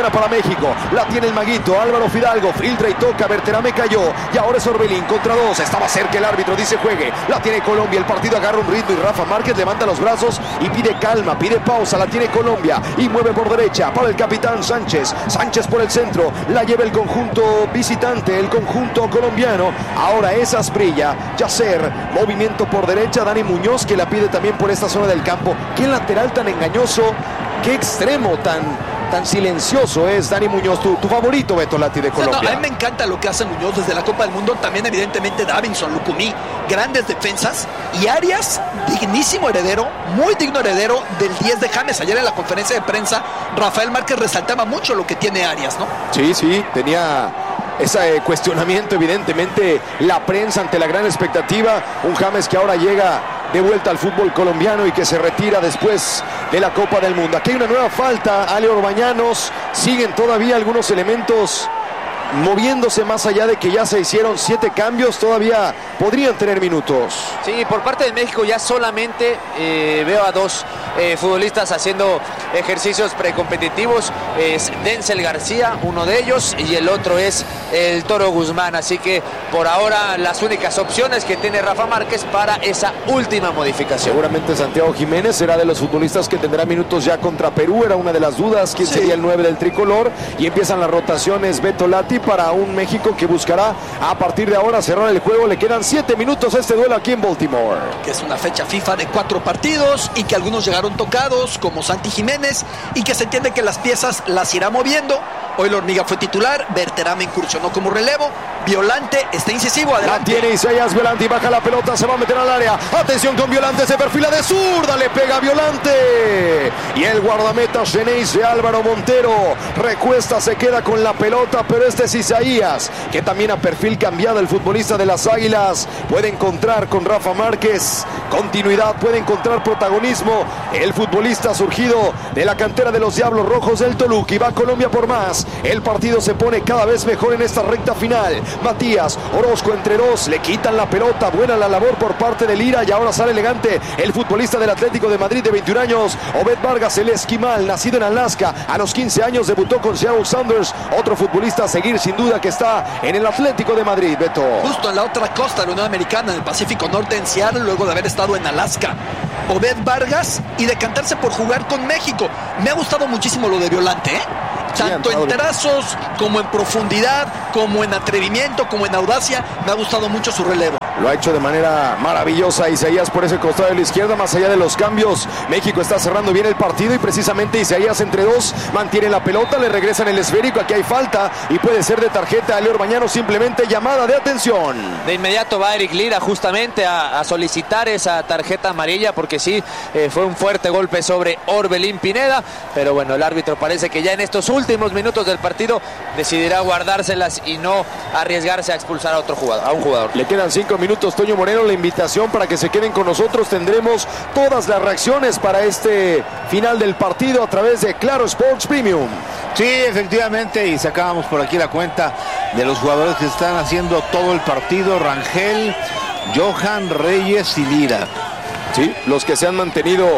buena para México. La tiene el maguito, Álvaro Fidalgo, filtra y toca, Berterame cayó. Y ahora es Orbelín contra dos. Estaba cerca el árbitro, dice juegue. La tiene Colombia, el partido agarra un ritmo y Rafa Márquez levanta los brazos y pide calma, pide pausa. La tiene Colombia y mueve por derecha para el capitán Sánchez. Sánchez por el centro, la lleva el conjunto visitante, el conjunto colombiano. Ahora es Asprilla, Yacer, movimiento por derecha, Dani Muñoz que la pide también por esta zona del campo. Qué lateral tan engañoso, qué extremo tan, tan silencioso es Dani Muñoz, tu, tu favorito, Beto Lati, de Colombia. No, no, a mí me encanta lo que hace Muñoz desde la Copa del Mundo, también evidentemente Davinson, Lucumí, grandes defensas, y Arias, dignísimo heredero, muy digno heredero del diez de James. Ayer en la conferencia de prensa, Rafael Márquez resaltaba mucho lo que tiene Arias, ¿no? Sí, sí, tenía ese cuestionamiento, evidentemente, la prensa ante la gran expectativa, un James que ahora llega de vuelta al fútbol colombiano y que se retira después de la Copa del Mundo. Aquí hay una nueva falta, Ale Orbañanos, siguen todavía algunos elementos moviéndose más allá de que ya se hicieron siete cambios, todavía podrían tener minutos. Sí, por parte de México ya solamente eh, veo a dos eh, futbolistas haciendo ejercicios precompetitivos. Es Denzel García, uno de ellos, y el otro es el Toro Guzmán. Así que por ahora las únicas opciones que tiene Rafa Márquez para esa última modificación. Seguramente Santiago Jiménez será de los futbolistas que tendrá minutos ya contra Perú. Era una de las dudas, quién sí. sería el nueve del tricolor. Y empiezan las rotaciones, Beto Lati, para un México que buscará a partir de ahora cerrar el juego. Le quedan siete minutos a este duelo aquí en Baltimore. Que es una fecha FIFA de cuatro partidos y que algunos llegaron tocados, como Santi Jiménez, y que se entiende que las piezas las irá moviendo. Hoy la Hormiga fue titular, Berterame incursionó como relevo, Violante está incisivo, adelante. La tiene Isaías Violante y baja la pelota, se va a meter al área. Atención con Violante, se perfila de zurda, le pega Violante. Y el guardameta Geneise Álvaro Montero recuesta, se queda con la pelota, pero este es Isaías, que también a perfil cambiado, el futbolista de las Águilas. Puede encontrar con Rafa Márquez continuidad, puede encontrar protagonismo. El futbolista surgido de la cantera de los Diablos Rojos del Toluca, y va Colombia por más. El partido se pone cada vez mejor en esta recta final. Matías Orozco entre dos, le quitan la pelota, buena la labor por parte del Ira, y ahora sale elegante el futbolista del Atlético de Madrid de veintiún años, Obed Vargas, el esquimal, nacido en Alaska, a los quince años debutó con Seattle Sounders, otro futbolista a seguir sin duda que está en el Atlético de Madrid, Beto. Justo en la otra costa de la Unión Americana, en el Pacífico Norte, en Seattle, luego de haber estado en Alaska. Obed Vargas, y decantarse por jugar con México. Me ha gustado muchísimo lo de Violante, ¿eh? Tanto en trazos, como en profundidad, como en atrevimiento, como en audacia. Me ha gustado mucho su relevo. Lo ha hecho de manera maravillosa Isaías por ese costado de la izquierda. Más allá de los cambios, México está cerrando bien el partido, y precisamente Isaías entre dos mantiene la pelota, le regresan el esférico. Aquí hay falta y puede ser de tarjeta a Leo Orbañanos, simplemente llamada de atención. De inmediato va Eric Lira justamente a, a solicitar esa tarjeta amarilla, porque sí, eh, fue un fuerte golpe sobre Orbelín Pineda, pero bueno, el árbitro parece que ya en estos últimos minutos del partido decidirá guardárselas y no arriesgarse a expulsar a otro jugador, a un jugador. Le quedan cinco minutos, Toño Moreno, la invitación para que se queden con nosotros. Tendremos todas las reacciones para este final del partido a través de Claro Sports Premium. Sí, efectivamente, y sacábamos por aquí la cuenta de los jugadores que están haciendo todo el partido: Rangel, Johan, Reyes y Lira. Sí, los que se han mantenido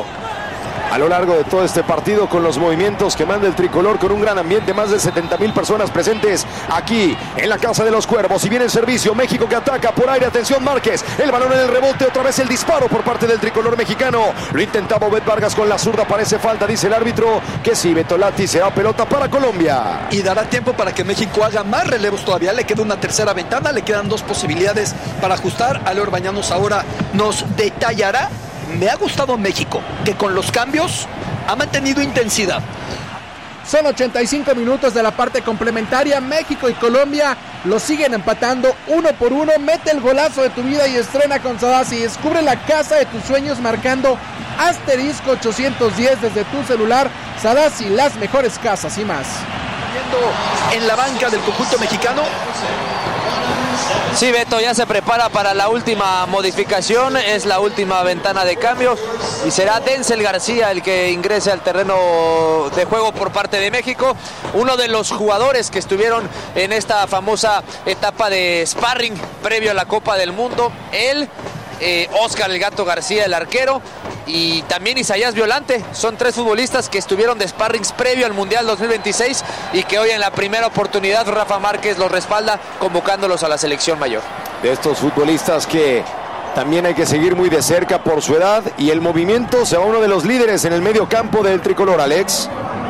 a lo largo de todo este partido con los movimientos que manda el tricolor, con un gran ambiente, más de setenta mil personas presentes aquí en la Casa de los Cuervos. Y viene el servicio, México que ataca por aire, atención Márquez, el balón en el rebote, otra vez el disparo por parte del tricolor mexicano. Lo intentaba Obed Vargas con la zurda, parece falta, dice el árbitro que sí, Beto Lati, será pelota para Colombia. Y dará tiempo para que México haga más relevos todavía, le queda una tercera ventana, le quedan dos posibilidades para ajustar. Ale Orbañanos ahora nos detallará. Me ha gustado México, que con los cambios ha mantenido intensidad. Son ochenta y cinco minutos de la parte complementaria. México y Colombia lo siguen empatando uno por uno. Mete el golazo de tu vida y estrena con Sadasi. Descubre la casa de tus sueños marcando asterisco ochocientos diez desde tu celular. Sadasi, las mejores casas y más. En la banca del conjunto mexicano. Sí, Beto ya se prepara para la última modificación, es la última ventana de cambios y será Denzel García el que ingrese al terreno de juego por parte de México, uno de los jugadores que estuvieron en esta famosa etapa de sparring previo a la Copa del Mundo. Él eh, Oscar el Gato García, el arquero, y también Isaías Violante. Son tres futbolistas que estuvieron de sparrings previo al Mundial dos mil veintiséis y que hoy en la primera oportunidad Rafa Márquez los respalda convocándolos a la selección mayor. De estos futbolistas que también hay que seguir muy de cerca por su edad y el movimiento, se va uno de los líderes en el medio campo del tricolor, Alex.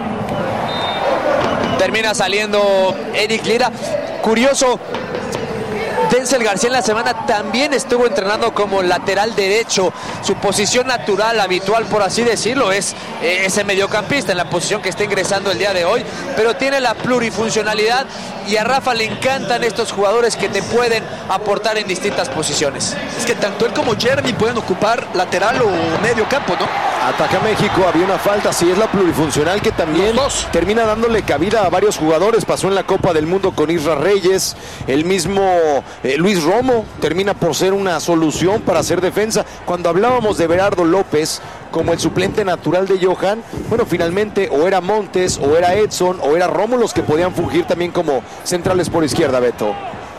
Termina saliendo Eric Lira. Curioso, Denzel García en la semana también estuvo entrenando como lateral derecho. Su posición natural, habitual por así decirlo, es eh, ese mediocampista en la posición que está ingresando el día de hoy, pero tiene la plurifuncionalidad y a Rafa le encantan estos jugadores que te pueden aportar en distintas posiciones. Es que tanto él como Jeremy pueden ocupar lateral o medio campo, ¿no? Ataca México, había una falta, sí, es la plurifuncional que también termina dándole cabida a varios jugadores. Pasó en la Copa del Mundo con Isra Reyes, el mismo eh, Luis Romo termina por ser una solución para hacer defensa. Cuando hablábamos de Berardo López como el suplente natural de Johan, bueno, finalmente o era Montes, o era Edson, o era Romo los que podían fungir también como centrales por izquierda, Beto.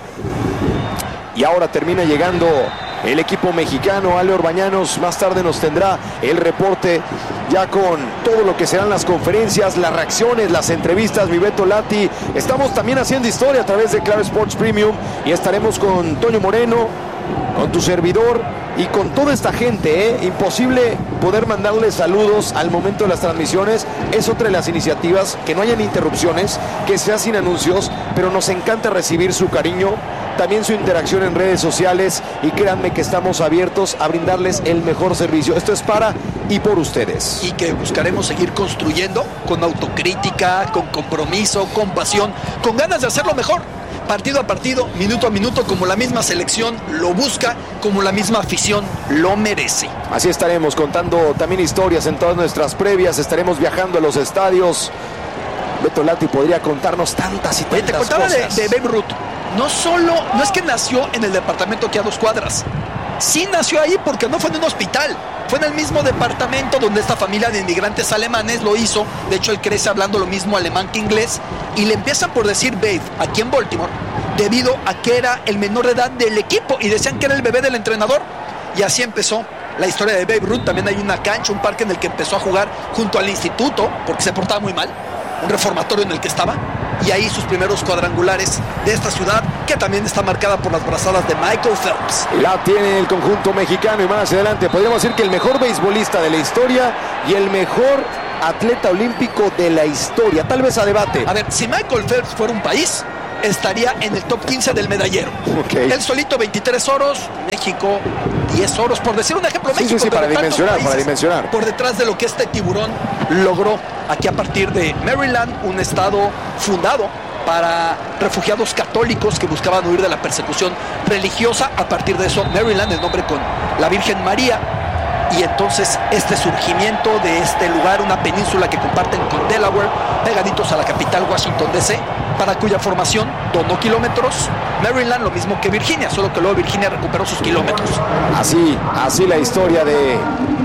Y ahora termina llegando el equipo mexicano. Ale Orbañanos más tarde nos tendrá el reporte ya con todo lo que serán las conferencias, las reacciones, las entrevistas. Mi Beto Lati, estamos también haciendo historia a través de Claro Sports Premium y estaremos con Toño Moreno, con tu servidor y con toda esta gente, ¿eh? Imposible poder mandarles saludos al momento de las transmisiones. Es otra de las iniciativas, que no hayan interrupciones, que sea sin anuncios, pero nos encanta recibir su cariño, también su interacción en redes sociales, y créanme que estamos abiertos a brindarles el mejor servicio. Esto es para y por ustedes. Y que buscaremos seguir construyendo con autocrítica, con compromiso, con pasión, con ganas de hacerlo mejor. Partido a partido, minuto a minuto, como la misma selección lo busca, como la misma afición lo merece. Así estaremos contando también historias en todas nuestras previas, estaremos viajando a los estadios. Beto Lati podría contarnos tantas y tantas Te contaba cosas. De, de Babe Ruth. No solo, no es que nació en el departamento que a dos cuadras. Sí nació ahí porque no fue en un hospital. Fue en el mismo departamento donde esta familia de inmigrantes alemanes lo hizo. De hecho, él crece hablando lo mismo alemán que inglés. Y le empiezan por decir Babe aquí en Baltimore, debido a que era el menor de edad del equipo. Y decían que era el bebé del entrenador. Y así empezó la historia de Babe Ruth. También hay una cancha, un parque en el que empezó a jugar junto al instituto, porque se portaba muy mal. Un reformatorio en el que estaba. Y ahí sus primeros cuadrangulares de esta ciudad, que también está marcada por las brazadas de Michael Phelps. La tiene el conjunto mexicano y más adelante podríamos decir que el mejor beisbolista de la historia y el mejor atleta olímpico de la historia, tal vez a debate. A ver, si Michael Phelps fuera un país, estaría en el top quince del medallero. Okay. Él solito veintitrés oros, México diez oros, por decir un ejemplo. Sí, México, sí, sí, para dimensionar, para dimensionar. Por detrás de lo que este tiburón logró aquí a partir de Maryland, un estado fundado para refugiados católicos que buscaban huir de la persecución religiosa. A partir de eso, Maryland, el nombre con la Virgen María. Y entonces este surgimiento de este lugar, una península que comparten con Delaware, pegaditos a la capital Washington D C, para cuya formación donó kilómetros Maryland, lo mismo que Virginia, solo que luego Virginia recuperó sus kilómetros. Así, así la historia de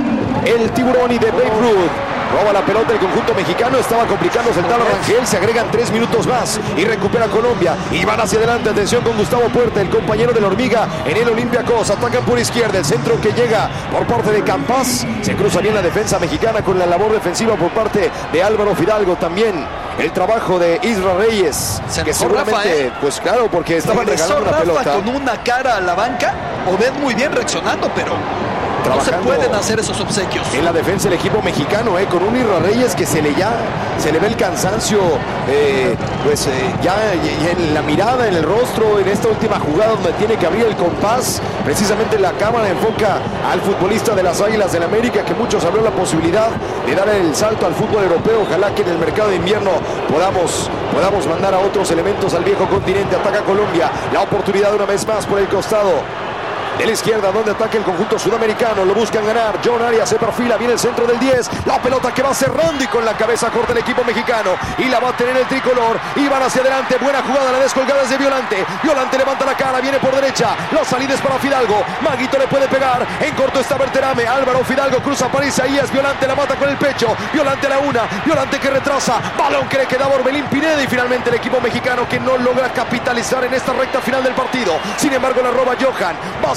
el tiburón y de Babe Ruth. Roba la pelota el conjunto mexicano, estaba complicándose el Talo Rangel, se agregan tres minutos más y recupera Colombia y van hacia adelante. Atención con Gustavo Puerta, el compañero de la hormiga en el Olympiacos. Atacan por izquierda, el centro que llega por parte de Campas, se cruza bien la defensa mexicana con la labor defensiva por parte de Álvaro Fidalgo. También el trabajo de Isra Reyes, se que seguramente, Rafa, ¿eh? pues claro, porque estaban regresó regalando la Rafa pelota con una cara a la banca. Obed muy bien reaccionando, pero no se pueden hacer esos obsequios. En la defensa el equipo mexicano, eh, con un Isra Reyes que se le ya se le ve el cansancio, eh, pues eh, ya y, y en la mirada, en el rostro, en esta última jugada donde tiene que abrir el compás. Precisamente la cámara enfoca al futbolista de las Águilas del América, que muchos abrió la posibilidad de dar el salto al fútbol europeo. Ojalá que en el mercado de invierno podamos, podamos mandar a otros elementos al viejo continente. Ataca Colombia, la oportunidad una vez más por el costado de la izquierda, donde ataca el conjunto sudamericano. Lo buscan ganar. John Arias se perfila, viene el centro del diez. La pelota que va cerrando y con la cabeza corta el equipo mexicano. Y la va a tener el tricolor. Y van hacia adelante. Buena jugada, la descolgada es de Violante. Violante levanta la cara, viene por derecha. La salida es para Fidalgo. Maguito le puede pegar. En corto está Berterame. Álvaro Fidalgo cruza para Isaías. Violante la mata con el pecho. Violante a la una. Violante que retrasa. Balón que le quedaba Orbelín Pineda. Y finalmente el equipo mexicano que no logra capitalizar en esta recta final del partido. Sin embargo, la roba Johan Vázquez.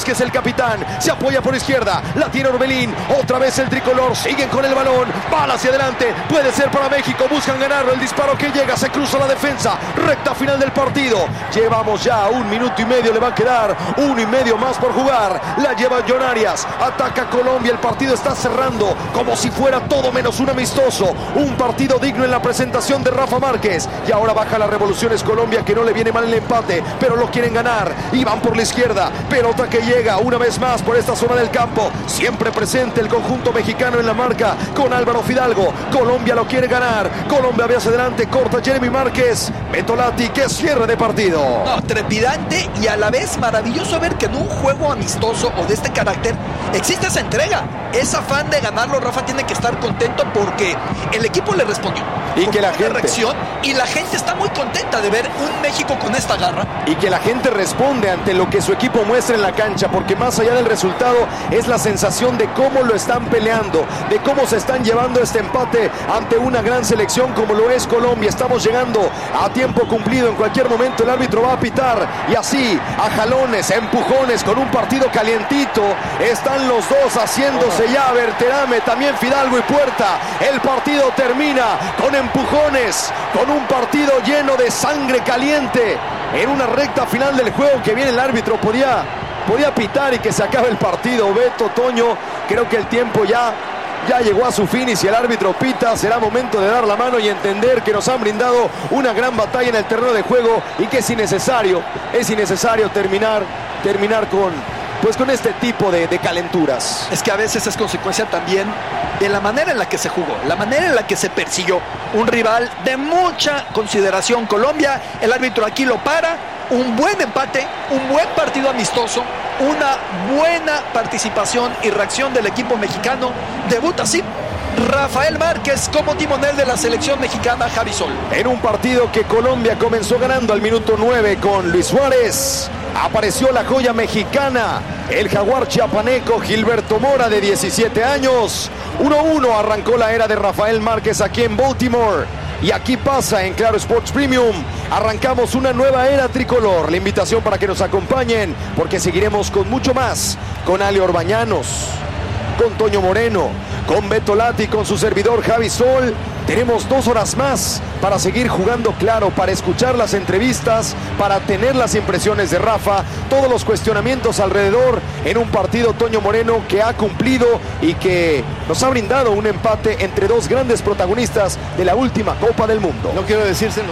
Vázquez, el capitán, se apoya por izquierda, la tiene Orbelín, otra vez el tricolor, siguen con el balón, bala hacia adelante, puede ser para México, buscan ganarlo, el disparo que llega, se cruza la defensa, recta final del partido, llevamos ya un minuto y medio, le va a quedar uno y medio más por jugar, la lleva John Arias, ataca Colombia, el partido está cerrando como si fuera todo menos un amistoso, un partido digno en la presentación de Rafa Márquez, y ahora baja las revoluciones Colombia, que no le viene mal el empate, pero lo quieren ganar, y van por la izquierda, pelota que llega una vez más por esta zona del campo, siempre presente el conjunto mexicano en la marca, con Álvaro Fidalgo, Colombia lo quiere ganar, Colombia ve hacia adelante, corta Jeremy Márquez, Betolati, que cierre de partido. No, trepidante y a la vez maravilloso ver que en un juego amistoso o de este carácter existe esa entrega, ese afán de ganarlo. Rafa tiene que estar contento porque el equipo le respondió y que la gente reacción, y la gente está muy contenta de ver un México con esta garra y que la gente responde ante lo que su equipo muestra en la cancha, porque más allá del resultado es la sensación de cómo lo están peleando, de cómo se están llevando este empate ante una gran selección como lo es Colombia. Estamos llegando a tiempo cumplido, en cualquier momento el árbitro va a pitar, y así a jalones, a empujones, con un partido calientito, están los dos haciéndose ya. Berterame, también Fidalgo y Puerta, el partido termina con empujones, con un partido lleno de sangre caliente, en una recta final del juego que viene el árbitro, podía, podía pitar y que se acabe el partido. Beto, Toño, creo que el tiempo ya, ya llegó a su fin, y si el árbitro pita, será momento de dar la mano y entender que nos han brindado una gran batalla en el terreno de juego, y que es innecesario, es innecesario terminar, terminar con... pues con este tipo de, de calenturas. Es que a veces es consecuencia también de la manera en la que se jugó, la manera en la que se persiguió un rival de mucha consideración. Colombia, el árbitro aquí lo para, un buen empate, un buen partido amistoso, una buena participación y reacción del equipo mexicano. Debuta así Rafael Márquez como timonel de la selección mexicana, Javi Sol. En un partido que Colombia comenzó ganando al minuto nueve con Luis Suárez, apareció la joya mexicana, el jaguar chiapaneco Gilberto Mora, de diecisiete años. uno uno arrancó la era de Rafael Márquez aquí en Baltimore. Y aquí pasa en Claro Sports Premium. Arrancamos una nueva era tricolor. La invitación para que nos acompañen, porque seguiremos con mucho más. Con Ale Orbañanos, con Toño Moreno, con Betolati, con su servidor Javi Sol. Tenemos dos horas más para seguir jugando claro, para escuchar las entrevistas, para tener las impresiones de Rafa, todos los cuestionamientos alrededor en un partido, Toño Moreno, que ha cumplido y que nos ha brindado un empate entre dos grandes protagonistas de la última Copa del Mundo. No quiero decírselo,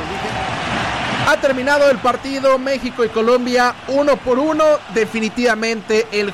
dije. Ha terminado el partido México y Colombia uno por uno. Definitivamente el